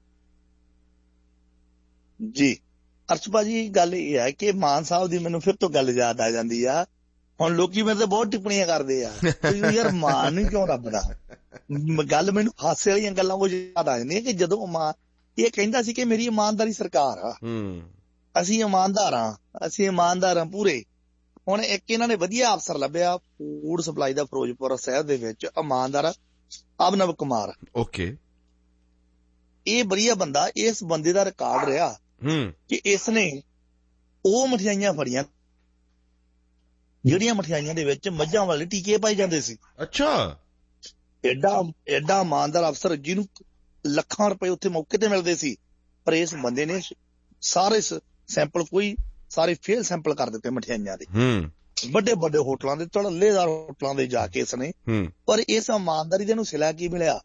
ਜੀ ਅਰਸ਼ ਭਾਜੀ, ਗੱਲ ਇਹ ਹੈ ਕਿ ਮਾਨ ਸਾਹਿਬ ਦੀ ਮੈਨੂੰ ਫਿਰ ਤੋਂ ਗੱਲ ਯਾਦ ਆ ਜਾਂਦੀ ਆ। ਹੁਣ ਲੋਕੀ ਮੇਰੇ ਤੇ ਬਹੁਤ ਟਿੱਪਣੀਆਂ ਕਰਦੇ ਆ ਯਾਰ ਮਾਨ ਨਹੀਂ ਕਿਉਂ ਰੱਬ ਦਾ। ਗੱਲ ਮੈਨੂੰ ਹਾਸੇ ਵਾਲੀਆਂ ਗੱਲਾਂ ਉਹ ਯਾਦ ਆ ਜਾਂਦੀਆਂ ਕਿ ਜਦੋਂ ਮਾਨ ਇਹ ਕਹਿੰਦਾ ਸੀ ਕਿ ਮੇਰੀ ਇਮਾਨਦਾਰੀ ਸਰਕਾਰ ਆ, ਅਸੀਂ ਇਮਾਨਦਾਰ ਹਾਂ, ਅਸੀਂ ਇਮਾਨਦਾਰ ਹਾਂ ਪੂਰੇ। ਹੁਣ ਇੱਕ ਇਹਨਾਂ ਨੇ ਵਧੀਆ ਅਫਸਰ ਲੱਭਿਆ ਫੂਡ ਸਪਲਾਈ ਦਾ ਫਿਰੋਜ਼ਪੁਰ ਸ਼ਹਿਰ ਦੇ ਵਿੱਚ, ਇਮਾਨਦਾਰ ਅਭਨਵ ਕੁਮਾਰ। ਓਕੇ, ਇਹ ਵਧੀਆ ਬੰਦਾ। ਇਸ ਬੰਦੇ ਦਾ ਰਿਕਾਰਡ ਰਿਹਾ ਕਿ ਇਸਨੇ ਉਹ ਮਠਿਆਈਆਂ ਫੜੀਆਂ ਜਿਹੜੀਆਂ ਮਠਿਆਈਆਂ ਦੇ ਵਿੱਚ ਮੱਝਾਂ ਵਾਲੇ ਟੀਕੇ ਪਾਏ ਜਾਂਦੇ ਸੀ। ਅੱਛਾ, ਐਡਾ ਐਡਾ ਇਮਾਨਦਾਰ ਅਫਸਰ ਜਿਹਨੂੰ ਲੱਖਾਂ ਰੁਪਏ ਉੱਥੇ ਮੌਕੇ ਤੇ ਮਿਲਦੇ ਸੀ, ਪਰ ਇਸ ਬੰਦੇ ਨੇ ਸਾਰੇ ਸੈਂਪਲ ਕੋਈ ਸਾਰੇ ਫੇਲ ਸੈਂਪਲ ਕਰ ਦਿੱਤੇ ਮਠਿਆਈਆਂ ਦੇ। ਵੱਡੇ ਵੱਡੇ ਹੋਟਲਾਂ ਦੇ, ਧੜੱਲੇਦਾਰ ਹੋਟਲਾਂ ਦੇ ਜਾ ਕੇ ਇਸਨੇ, ਪਰ ਇਸ ਇਮਾਨਦਾਰੀ ਦੇ ਨੂੰ ਸਿਲਾ ਕੀ ਮਿਲਿਆ?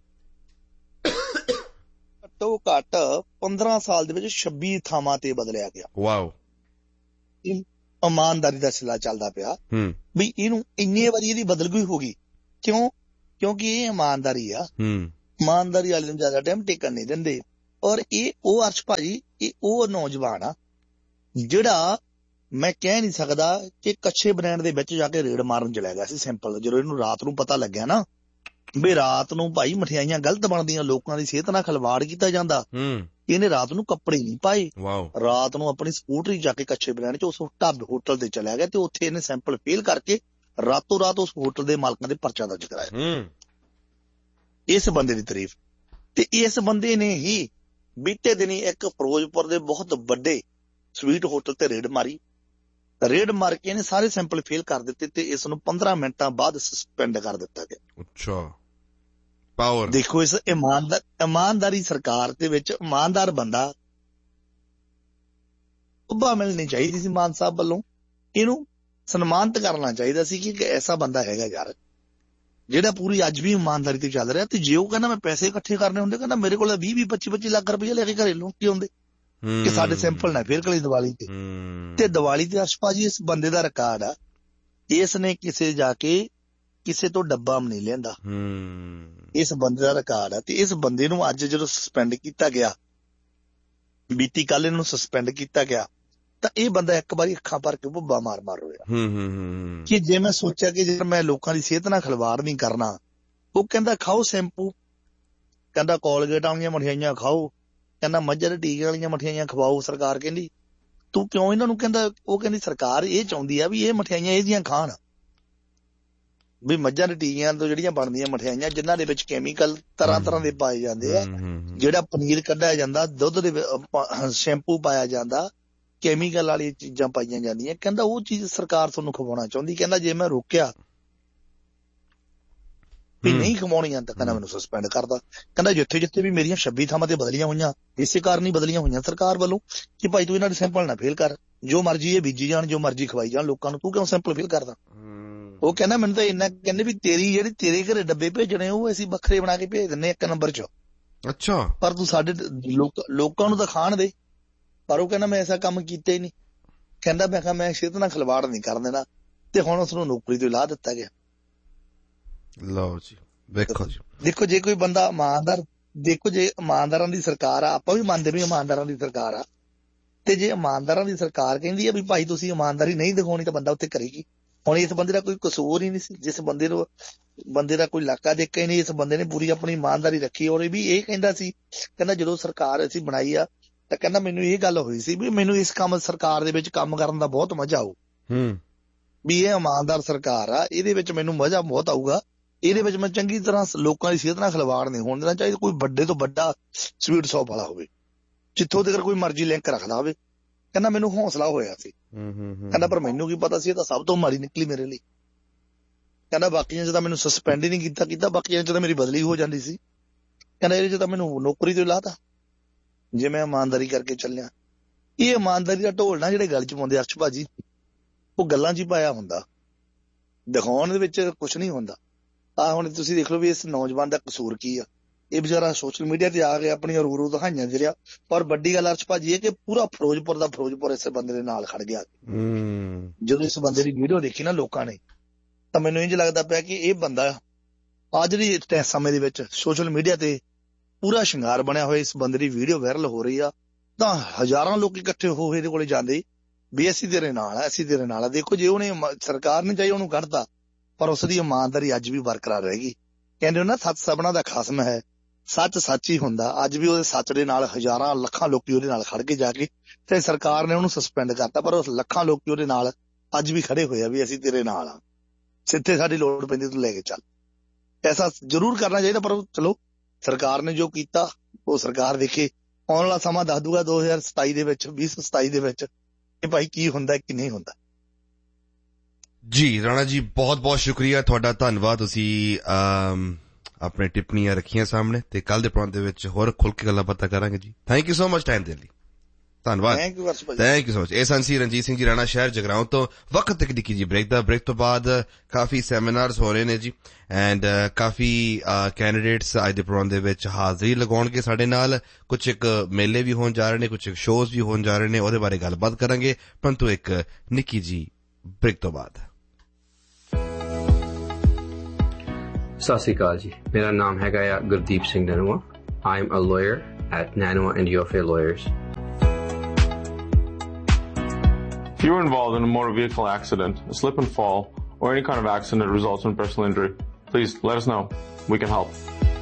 ਘੱਟੋ ਘੱਟ ਪੰਦਰਾਂ ਸਾਲ ਦੇ ਵਿੱਚ ਛੱਬੀ ਥਾਵਾਂ ਤੇ ਬਦਲਿਆ ਗਿਆ। ਵਾਓ, ਇਮਾਨਦਾਰੀ ਦਾ ਸਿਲਾ ਚੱਲਦਾ ਪਿਆ ਵੀ ਇਹਨੂੰ ਇੰਨੇ ਵਾਰੀ ਇਹਦੀ ਬਦਲਗੀ ਹੋ ਗਈ। ਕਿਉਂ? ਕਿਉਂਕਿ ਇਹ ਇਮਾਨਦਾਰੀ ਆ। ਇਮਾਨਦਾਰੀ ਵਾਲੇ ਨੂੰ ਜ਼ਿਆਦਾ ਟਾਈਮ ਟਿਕਣ ਨਹੀਂ ਦਿੰਦੇ। ਔਰ ਇਹ ਉਹ ਅਰਸ਼ ਭਾਜੀ, ਇਹ ਉਹ ਨੌਜਵਾਨ ਆ ਜਿਹੜਾ ਮੈਂ ਕਹਿ ਨਹੀਂ ਸਕਦਾ ਕਿ ਕੱਛੇ ਬ੍ਰਾਂਡ ਦੇ ਵਿੱਚ ਜਾ ਕੇ ਰੇਡ ਮਾਰਨ ਚਲਿਆ ਗਿਆ ਸੀ ਸੈਂਪਲ। ਜਦੋਂ ਇਹਨੂੰ ਰਾਤ ਨੂੰ ਪਤਾ ਲੱਗਿਆ ਨਾ ਵੀ ਰਾਤ ਨੂੰ ਭਾਈ ਮਠਿਆਈਆਂ ਗਲਤ ਬਣਦੀਆਂ, ਲੋਕਾਂ ਦੀ ਸਿਹਤ ਨਾਲ ਖਿਲਵਾੜ ਕੀਤਾ ਜਾਂਦਾ, ਇਹਨੇ ਰਾਤ ਨੂੰ ਕੱਪੜੇ ਨਹੀਂ ਪਾਏ। ਰਾਤ ਨੂੰ ਆਪਣੀ ਸਕੂਟਰੀ ਜਾ ਕੇ ਕੱਛੇ ਬ੍ਰਾਂਡ ਚ ਉਸ ਢਾਬੇ ਹੋਟਲ ਤੇ ਚਲਿਆ ਗਿਆ ਤੇ ਉੱਥੇ ਇਹਨੇ ਸੈਂਪਲ ਫੇਲ ਕਰਕੇ ਰਾਤੋਂ ਰਾਤ ਉਸ ਹੋਟਲ ਦੇ ਮਾਲਕਾਂ ਦੇ ਪਰਚਾ ਦਰਜ ਕਰਾਇਆ। ਇਸ ਬੰਦੇ ਦੀ ਤਾਰੀਫ। ਤੇ ਇਸ ਬੰਦੇ ਨੇ ਹੀ ਬੀਤੇ ਦਿਨੀ ਇੱਕ ਫਿਰੋਜ਼ਪੁਰ ਦੇ ਬਹੁਤ ਵੱਡੇ ਸਵੀਟ ਹੋਟਲ ਤੇ ਰੇਡ ਮਾਰੀ। ਰੇਡ ਮਾਰ ਕੇ ਇਹਨੇ ਸਾਰੇ ਸੈਂਪਲ ਫੇਲ ਕਰ ਦਿੱਤੇ ਤੇ ਇਸ ਨੂੰ ਪੰਦਰਾਂ ਮਿੰਟਾਂ ਬਾਅਦ ਸਸਪੈਂਡ ਕਰ ਦਿੱਤਾ ਗਿਆ। ਅੱਛਾ, ਪਾਵਰ ਦੇਖੋ। ਇਸ ਇਮਾਨਦਾਰ ਇਮਾਨਦਾਰੀ ਸਰਕਾਰ ਦੇ ਵਿੱਚ ਇਮਾਨਦਾਰ ਬੰਦਾ ਉੱਭਾ ਮਿਲਣੀ ਚਾਹੀਦੀ ਸੀ ਮਾਨ ਸਾਹਿਬ ਵੱਲੋਂ। ਇਹਨੂੰ ਸਨਮਾਨਿਤ ਕਰਨਾ ਚਾਹੀਦਾ ਸੀ ਕਿ ਐਸਾ ਬੰਦਾ ਹੈਗਾ ਯਾਰ ਜਿਹੜਾ ਪੂਰੀ ਅੱਜ ਵੀ ਇਮਾਨਦਾਰੀ ਤੇ ਚੱਲ ਰਿਹਾ। ਤੇ ਜੇ ਉਹ ਕਹਿੰਦਾ ਮੈਂ ਪੈਸੇ ਇਕੱਠੇ ਕਰਨੇ ਹੁੰਦੇ, ਕਹਿੰਦਾ ਮੇਰੇ ਕੋਲ ਵੀਹ ਵੀਹ ਪੱਚੀ ਪੱਚੀ ਲੱਖ ਰੁਪਏ ਲੈ ਕੇ ਘਰੇ ਲੁੱਟੀ ਆਉਂਦੇ ਕਿ ਸਾਡੇ ਸੈਂਪਲ ਨਾ ਫੇਰ ਕਲੀ ਦੀਵਾਲੀ ਤੇ। ਤੇ ਦੀਵਾਲੀ ਤੇ ਅਰਸ਼ ਭਾਜੀ ਇਸ ਬੰਦੇ ਦਾ ਰਿਕਾਰਡ ਆ, ਇਸ ਨੇ ਕਿਸੇ ਜਾ ਕੇ ਕਿਸੇ ਤੋਂ ਡੱਬਾ ਨਹੀਂ ਲਿਆਂਦਾ। ਇਸ ਬੰਦੇ ਦਾ ਰਿਕਾਰਡ ਆ। ਤੇ ਇਸ ਬੰਦੇ ਨੂੰ ਅੱਜ ਜਦੋਂ ਸਸਪੈਂਡ ਕੀਤਾ ਗਿਆ, ਬੀਤੀ ਕੱਲ ਇਹਨੂੰ ਸਸਪੈਂਡ ਕੀਤਾ ਗਿਆ, ਤਾਂ ਇਹ ਬੰਦਾ ਇੱਕ ਵਾਰੀ ਅੱਖਾਂ ਭਰ ਕੇ ਭੁੱਬਾ ਮਾਰ ਮਾਰ ਹੋਇਆ ਕਿ ਜੇ ਮੈਂ ਸੋਚਿਆ ਕਿ ਜੇ ਮੈਂ ਲੋਕਾਂ ਦੀ ਸਿਹਤ ਨਾਲ ਖਿਲਵਾੜ ਨਹੀਂ ਕਰਨਾ। ਉਹ ਕਹਿੰਦਾ ਖਾਓ ਸ਼ੈਂਪੂ, ਕਹਿੰਦਾ ਕੋਲਗੇਟ ਵਾਲੀਆਂ ਮਠਿਆਈਆਂ ਖਾਓ, ਕਹਿੰਦਾ ਮੱਝਾਂ ਦੇ ਟੀਕੇ ਵਾਲੀਆਂ ਮਠਿਆਈਆਂ ਖਵਾਓ। ਸਰਕਾਰ ਕਹਿੰਦੀ ਤੂੰ ਕਿਉਂ ਇਹਨਾਂ ਨੂੰ ਕਹਿੰਦਾ? ਉਹ ਕਹਿੰਦੀ ਸਰਕਾਰ ਇਹ ਚਾਹੁੰਦੀ ਆ ਵੀ ਇਹ ਮਠਿਆਈਆਂ ਇਹਦੀਆਂ ਖਾਣ, ਵੀ ਮੱਝਾਂ ਦੇ ਟੀਕਿਆਂ ਤੋਂ ਜਿਹੜੀਆਂ ਬਣਦੀਆਂ ਮਠਿਆਈਆਂ ਜਿਨ੍ਹਾਂ ਦੇ ਵਿੱਚ ਕੈਮੀਕਲ ਤਰ੍ਹਾਂ ਤਰ੍ਹਾਂ ਦੇ ਪਾਏ ਜਾਂਦੇ ਆ, ਜਿਹੜਾ ਪਨੀਰ ਕੱਢਿਆ ਜਾਂਦਾ, ਦੁੱਧ ਦੇ ਸ਼ੈਂਪੂ ਪਾਇਆ ਜਾਂਦਾ, ਕੈਮੀਕਲ ਵਾਲੀ ਚੀਜ਼ਾਂ ਪਾਈਆਂ ਜਾਂਦੀਆਂ, ਕਹਿੰਦਾ ਉਹ ਚੀਜ਼ ਸਰਕਾਰ ਤੁਹਾਨੂੰ ਖਵਾਉਣਾ ਚਾਹੁੰਦੀ। ਕਹਿੰਦਾ ਜੇ ਮੈਂ ਰੋਕਿਆ ਵੀ ਨਹੀਂ ਖਵਾਉਣੀਆਂ ਤਾਂ ਕਹਿੰਦਾ ਮੈਨੂੰ ਸਸਪੈਂਡ ਕਰਦਾ। ਕਹਿੰਦਾ ਜਿੱਥੇ ਜਿੱਥੇ ਵੀ ਮੇਰੀਆਂ ਛੱਬੀ ਥਾਵਾਂ ਤੇ ਬਦਲੀਆਂ ਹੋਈਆਂ ਇਸੇ ਕਾਰਨ ਹੀ ਬਦਲੀਆਂ ਹੋਈਆਂ ਸਰਕਾਰ ਵੱਲੋਂ ਕਿ ਭਾਈ ਤੂੰ ਇਹਨਾਂ ਦੇ ਸੈਂਪਲ ਨਾ ਫੇਲ ਕਰ, ਜੋ ਮਰਜ਼ੀ ਇਹ ਬੀਜੀ ਜਾਣ, ਜੋ ਮਰਜ਼ੀ ਖਵਾਈ ਜਾਣ ਲੋਕਾਂ ਨੂੰ, ਤੂੰ ਕਿਉਂ ਸੈਂਪਲ ਫੇਲ ਕਰਦਾ? ਉਹ ਕਹਿੰਦਾ ਮੈਨੂੰ ਤਾਂ ਇੰਨਾ ਕਹਿੰਦੇ ਵੀ ਤੇਰੀ ਜਿਹੜੀ ਤੇਰੇ ਘਰੇ ਡੱਬੇ ਭੇਜਣੇ ਉਹ ਅਸੀਂ ਵੱਖਰੇ ਬਣਾ ਕੇ ਭੇਜ ਦਿੰਦੇ ਇੱਕ ਨੰਬਰ ਚ। ਅੱਛਾ, ਪਰ ਤੂੰ ਸਾਡੇ ਲੋਕਾਂ ਨੂੰ ਤਾਂ ਖਾਣ ਦੇ। ਪਰ ਉਹ ਕਹਿੰਦਾ ਮੈਂ ਐਸਾ ਕੰਮ ਕੀਤਾ ਹੀ ਨਹੀਂ। ਕਹਿੰਦਾ ਮੈਂ ਕਿਹਾ ਮੈਂ ਸਿਹਤ ਨਾਲ ਖਿਲਵਾੜ ਨਹੀਂ ਕਰ ਦੇਣਾ। ਤੇ ਹੁਣ ਉਸਨੂੰ ਨੌਕਰੀ ਤੋਂ ਲਾ ਦਿੱਤਾ ਗਿਆ। ਲਓ ਜੀ, ਵੇਖੋ ਜੀ, ਦੇਖੋ ਜੇ ਕੋਈ ਬੰਦਾ ਇਮਾਨਦਾਰ, ਦੇਖੋ ਜੇ ਇਮਾਨਦਾਰਾਂ ਦੀ ਸਰਕਾਰ ਆ, ਆਪਾਂ ਵੀ ਮੰਨਦੇ ਵੀ ਇਮਾਨਦਾਰਾਂ ਦੀ ਸਰਕਾਰ ਆ, ਤੇ ਜੇ ਇਮਾਨਦਾਰਾਂ ਦੀ ਸਰਕਾਰ ਕਹਿੰਦੀ ਆ ਵੀ ਭਾਈ ਤੁਸੀਂ ਇਮਾਨਦਾਰੀ ਨਹੀਂ ਦਿਖਾਉਣੀ ਤਾਂ ਬੰਦਾ ਉੱਥੇ ਕਰੇਗੀ। ਹੁਣ ਇਸ ਬੰਦੇ ਦਾ ਕੋਈ ਕਸੂਰ ਹੀ ਨਹੀਂ ਸੀ। ਜਿਸ ਬੰਦੇ ਨੂੰ ਬੰਦੇ ਦਾ ਕੋਈ ਇਲਾਕਾ ਦੇਖਿਆ ਹੀ ਨਹੀਂ, ਇਸ ਬੰਦੇ ਨੇ ਪੂਰੀ ਆਪਣੀ ਇਮਾਨਦਾਰੀ ਰੱਖੀ। ਔਰ ਇਹ ਵੀ ਇਹ ਕਹਿੰਦਾ ਸੀ, ਕਹਿੰਦਾ ਜਦੋਂ ਸਰਕਾਰ ਅਸੀਂ ਬਣਾਈ ਆ ਤਾਂ ਕਹਿੰਦਾ ਮੈਨੂੰ ਇਹ ਗੱਲ ਹੋਈ ਸੀ ਵੀ ਮੈਨੂੰ ਇਸ ਕੰਮ ਸਰਕਾਰ ਦੇ ਵਿੱਚ ਕੰਮ ਕਰਨ ਦਾ ਬਹੁਤ ਮਜ਼ਾ ਆਊ, ਵੀ ਇਹ ਇਮਾਨਦਾਰ ਸਰਕਾਰ ਆ, ਇਹਦੇ ਵਿੱਚ ਮੈਨੂੰ ਮਜ਼ਾ ਬਹੁਤ ਆਊਗਾ, ਇਹਦੇ ਵਿੱਚ ਮੈਂ ਚੰਗੀ ਤਰ੍ਹਾਂ ਲੋਕਾਂ ਦੀ ਸਿਹਤ ਨਾਲ ਖਿਲਵਾੜ ਨਹੀਂ ਹੋਣ ਦੇਣਾ ਚਾਹੀਦਾ। ਕੋਈ ਵੱਡੇ ਤੋਂ ਵੱਡਾ ਸਵੀਟ ਸ਼ੌਪ ਵਾਲਾ ਹੋਵੇ, ਜਿੱਥੋਂ ਤੱਕ ਕੋਈ ਮਰਜ਼ੀ ਲਿੰਕ ਰੱਖਦਾ ਹੋਵੇ। ਕਹਿੰਦਾ ਮੈਨੂੰ ਹੌਸਲਾ ਹੋਇਆ ਸੀ, ਕਹਿੰਦਾ ਪਰ ਮੈਨੂੰ ਕੀ ਪਤਾ ਸੀ ਇਹ ਤਾਂ ਸਭ ਤੋਂ ਮਾੜੀ ਨਿਕਲੀ ਮੇਰੇ ਲਈ। ਕਹਿੰਦਾ ਬਾਕੀਆਂ 'ਚ ਤਾਂ ਮੈਨੂੰ ਸਸਪੈਂਡ ਹੀ ਨਹੀਂ ਕੀਤਾ ਕੀਤਾ ਬਾਕੀਆਂ 'ਚ ਤਾਂ ਮੇਰੀ ਬਦਲੀ ਹੋ ਜਾਂਦੀ ਸੀ। ਕਹਿੰਦਾ ਇਹਦੇ 'ਚ ਤਾਂ ਮੈਨੂੰ ਨੌਕਰੀ ਤੋਂ ਲਾਤਾ ਜੇ ਮੈਂ ਇਮਾਨਦਾਰੀ ਕਰਕੇ ਚੱਲਿਆ। ਇਹ ਇਮਾਨਦਾਰੀ ਦਾ ਢੋਲ ਨਾ ਜਿਹੜੇ ਗੱਲ 'ਚ ਪਾਉਂਦੇ ਅਰਸ਼ ਭਾਜੀ, ਉਹ ਗੱਲਾਂ 'ਚ ਹੀ ਪਾਇਆ ਹੁੰਦਾ, ਦਿਖਾਉਣ ਦੇ ਵਿੱਚ ਕੁਛ ਨਹੀਂ ਹੁੰਦਾ। ਆਹ ਹੁਣ ਤੁਸੀਂ ਦੇਖ ਲਓ ਵੀ ਇਸ ਨੌਜਵਾਨ ਦਾ ਕਸੂਰ ਕੀ ਆ। ਇਹ ਵਿਚਾਰਾ ਸੋਸ਼ਲ ਮੀਡੀਆ ਤੇ ਆ ਕੇ ਆਪਣੀਆਂ ਰੂ ਰੂ ਦਿਖਾਈਆਂ ਦੇ ਰਿਹਾ। ਪਰ ਵੱਡੀ ਗੱਲ ਅਰਸ਼ ਭਾਜੀ ਇਹ ਕਿ ਪੂਰਾ ਫਿਰੋਜ਼ਪੁਰ ਦਾ ਫਿਰੋਜ਼ਪੁਰ ਇਸ ਬੰਦੇ ਦੇ ਨਾਲ ਖੜ ਗਿਆ। ਜਦੋਂ ਇਸ ਬੰਦੇ ਦੀ ਵੀਡੀਓ ਦੇਖੀ ਨਾ ਲੋਕਾਂ ਨੇ, ਤਾਂ ਮੈਨੂੰ ਇੰਝ ਲੱਗਦਾ ਪਿਆ ਕਿ ਇਹ ਬੰਦਾ ਅੱਜ ਦੀ ਸਮੇਂ ਦੇ ਵਿੱਚ ਸੋਸ਼ਲ ਮੀਡੀਆ ਤੇ ਪੂਰਾ ਸ਼ਿੰਗਾਰ ਬਣਿਆ ਹੋਇਆ। ਇਸ ਬੰਦੇ ਦੀ ਵੀਡੀਓ ਵਾਇਰਲ ਹੋ ਰਹੀ ਆ ਤਾਂ ਹਜ਼ਾਰਾਂ ਲੋਕ ਇਕੱਠੇ ਹੋ ਇਹਦੇ ਕੋਲੇ ਜਾਂਦੇ ਵੀ ਅਸੀਂ ਤੇਰੇ ਨਾਲ ਆ, ਅਸੀਂ ਤੇਰੇ ਨਾਲ ਆ। ਦੇਖੋ ਜੇ ਉਹਨੇ ਸਰਕਾਰ ਨੇ ਚਾਹੀ ਉਹਨੂੰ ਕੱਢਤਾ, ਪਰ ਉਸ ਦੀ ਇਮਾਨਦਾਰੀ ਅੱਜ ਵੀ ਬਰਕਰਾਰ ਰਹਿ ਗਈ। ਕਹਿੰਦੇ ਨਾ ਸੱਚ ਸਭਨਾਂ ਦਾ ਖਾਸਮ ਹੈ, ਸੱਚ ਸੱਚ ਹੀ ਹੁੰਦਾ। ਅੱਜ ਵੀ ਉਹਦੇ ਸੱਚ ਦੇ ਨਾਲ ਹਜ਼ਾਰਾਂ ਲੱਖਾਂ ਲੋਕੀ ਉਹਦੇ ਨਾਲ ਖੜ ਕੇ ਜਾ ਕੇ, ਤੇ ਸਰਕਾਰ ਨੇ ਉਹਨੂੰ ਸਸਪੈਂਡ ਕਰਤਾ, ਪਰ ਉਸ ਲੱਖਾਂ ਲੋਕੀ ਉਹਦੇ ਨਾਲ ਅੱਜ ਵੀ ਖੜੇ ਹੋਏ ਆ ਵੀ ਅਸੀਂ ਤੇਰੇ ਨਾਲ ਆ, ਸਿੱਧੇ ਸਾਡੀ ਲੋੜ ਪੈਂਦੀ ਤੂੰ ਲੈ ਕੇ ਚੱਲ। ਐਸਾ ਜ਼ਰੂਰ ਕਰਨਾ ਚਾਹੀਦਾ, ਪਰ ਚਲੋ ਸਰਕਾਰ ਨੇ ਜੋ ਕੀਤਾ ਉਹ ਸਰਕਾਰ ਦੇਖੇ। ਆਉਣ ਵਾਲਾ ਸਮਾਂ ਦੱਸ ਦੂਗਾ ਦੋ ਹਜ਼ਾਰ ਸਤਾਈ ਦੇ ਵਿੱਚ, ਵੀਹ ਸੌ ਸਤਾਈ ਦੇ ਵਿੱਚ ਕਿ ਭਾਈ ਕੀ ਹੁੰਦਾ ਕੀ ਨਹੀਂ ਹੁੰਦਾ। ਜੀ ਰਾਣਾ ਜੀ, ਬਹੁਤ ਬਹੁਤ ਸ਼ੁਕਰੀਆ ਤੁਹਾਡਾ, ਧੰਨਵਾਦ। ਤੁਸੀਂ ਆਪਣੇ ਟਿੱਪਣੀਆਂ ਰੱਖੀਆਂ ਸਾਹਮਣੇ, ਤੇ ਕੱਲ ਦੇ ਪ੍ਰੋਗਰਾਮ ਦੇ ਵਿੱਚ ਹੋਰ ਖੁੱਲ ਕੇ ਗੱਲਾਂ ਬਾਤਾਂ ਕਰਾਂਗੇ ਜੀ। Thank you so much time ਦੇਣ ਲਈ, ਧੰਨਵਾਦ। Thank you thank you so much. ਇਹ ਸਨ ਸੀ ਰਣਜੀਤ ਸਿੰਘ ਜੀ ਰਾਣਾ, ਸ਼ਹਿਰ ਜਗਰਾਉਂ ਤੋਂ। ਵਕਤ ਤਕਨੀਕੀ ਜੀ ਬ੍ਰੇਕ ਦਾ। ਬ੍ਰੇਕ ਤੋਂ ਬਾਅਦ ਕਾਫੀ ਸੈਮੀਨਾਰਸ ਹੋ ਰਹੇ ਨੇ ਜੀ, ਐਂਡ ਕਾਫੀ ਕੈਂਡੀਡੇਟਸ ਅੱਜ ਦੇ ਪ੍ਰੋਗਰਾਮ ਦੇ ਵਿੱਚ ਹਾਜ਼ਰੀ ਲਗਾਉਣਗੇ ਸਾਡੇ ਨਾਲ। ਕੁਝ ਇੱਕ ਮੇਲੇ ਵੀ ਹੋਣ ਜਾ ਰਹੇ ਨੇ, ਕੁਝ ਇੱਕ ਸ਼ੋਜ਼ ਵੀ ਹੋਣ ਜਾ ਰਹੇ ਨੇ, ਉਹਦੇ ਬਾਰੇ ਗੱਲਬਾਤ ਕਰਾਂਗੇ, ਪਰੰਤੂ ਇੱਕ ਨਿੱਕੀ ਜੀ ਬ੍ਰੇਕ ਤੋਂ ਬਾਅਦ। ਸਤਿ ਸ਼੍ਰੀ ਅਕਾਲ ਜੀ, ਮੇਰਾ ਨਾਮ ਹੈਗਾ ਆ Gurdeep Singh ਨੈਨੂਆ। I am a lawyer at Nanoa and Yofe Lawyers. If you were involved in a motor vehicle accident, a slip and fall, or any kind of accident that results in personal injury, please let us know. We can help.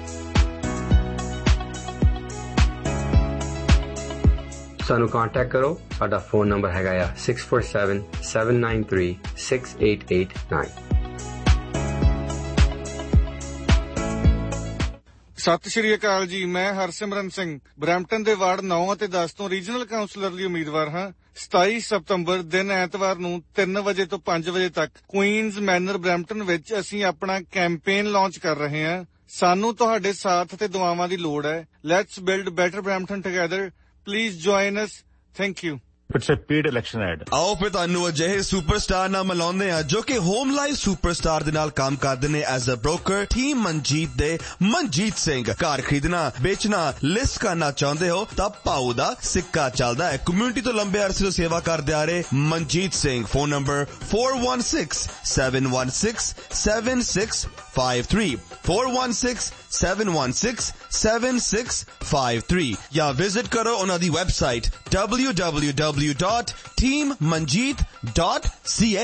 ਸਾਨੂੰ contact ਕਰੋ। ਸਾਡਾ phone number ਹੈਗਾ ਆ six four seven, seven nine three, six eight eight nine. ਸਤਿ ਸ਼੍ਰੀ ਅਕਾਲ ਜੀ, ਮੈਂ Harsimran Singh Brampton ਦੇ ward ਨੌ ਅਤੇ ਦਸ ਤੋਂ ਰੀਜਨਲ ਕਾਉਂਸਲਰ ਲਈ ਉਮੀਦਵਾਰ ਹਾਂ। ਸਤਾਈ ਸਤੰਬਰ ਦਿਨ ਐਤਵਾਰ ਨੂੰ ਤਿੰਨ ਵਜੇ ਤੋਂ ਪੰਜ ਵਜੇ ਤੱਕ ਕੁਈਨਜ਼ ਮੈਨਰ ਬਰੈਂਪਟਨ ਵਿੱਚ ਅਸੀਂ ਆਪਣਾ ਕੈਂਪੇਨ ਲਾਂਚ ਕਰ ਰਹੇ ਹਾਂ। ਸਾਨੂੰ ਤੁਹਾਡੇ ਸਾਥ ਤੇ ਦੁਆਵਾਂ ਦੀ ਲੋੜ ਹੈ। Let's build better Brampton together. Please join us. Thank you. It's a paid election ad. ਆਓ ਫਿਰ ਤੁਹਾਨੂੰ ਅਜਿਹੇ ਸੁਪਰਸਟਾਰ ਨਾਲ ਮਿਲਾਉਂਦੇ ਆ ਜੋ ਕਿ ਹੋਮ ਲਾਈਫ ਸੁਪਰਸਟਾਰ ਦੇ ਨਾਲ ਕੰਮ ਕਰਦੇ ਨੇ as a broker. Team Manjeet ਦੇ ਮਨਜੀਤ ਸਿੰਘ। ਘਰ ਖਰੀਦਣਾ, ਵੇਚਣਾ, ਲਿਸਟ ਕਰਨਾ ਚਾਹੁੰਦੇ ਹੋ ਤਾਂ ਭਾਊ ਦਾ ਸਿੱਕਾ ਚੱਲਦਾ ਹੈ। ਕਮਿਊਨਿਟੀ ਤੋਂ ਲੰਬੇ ਅਰਸੇ ਤੋਂ ਸੇਵਾ ਕਰਦੇ ਆ ਰਹੇ Manjeet Singh. Phone number four one six, seven one six, seven six five three four one six, seven one six, seven six five three ਜਾਂ ਵਿਜ਼ਿਟ ਕਰੋ ਉਹਨਾਂ ਦੀ website w w w dot team manjeet dot c a।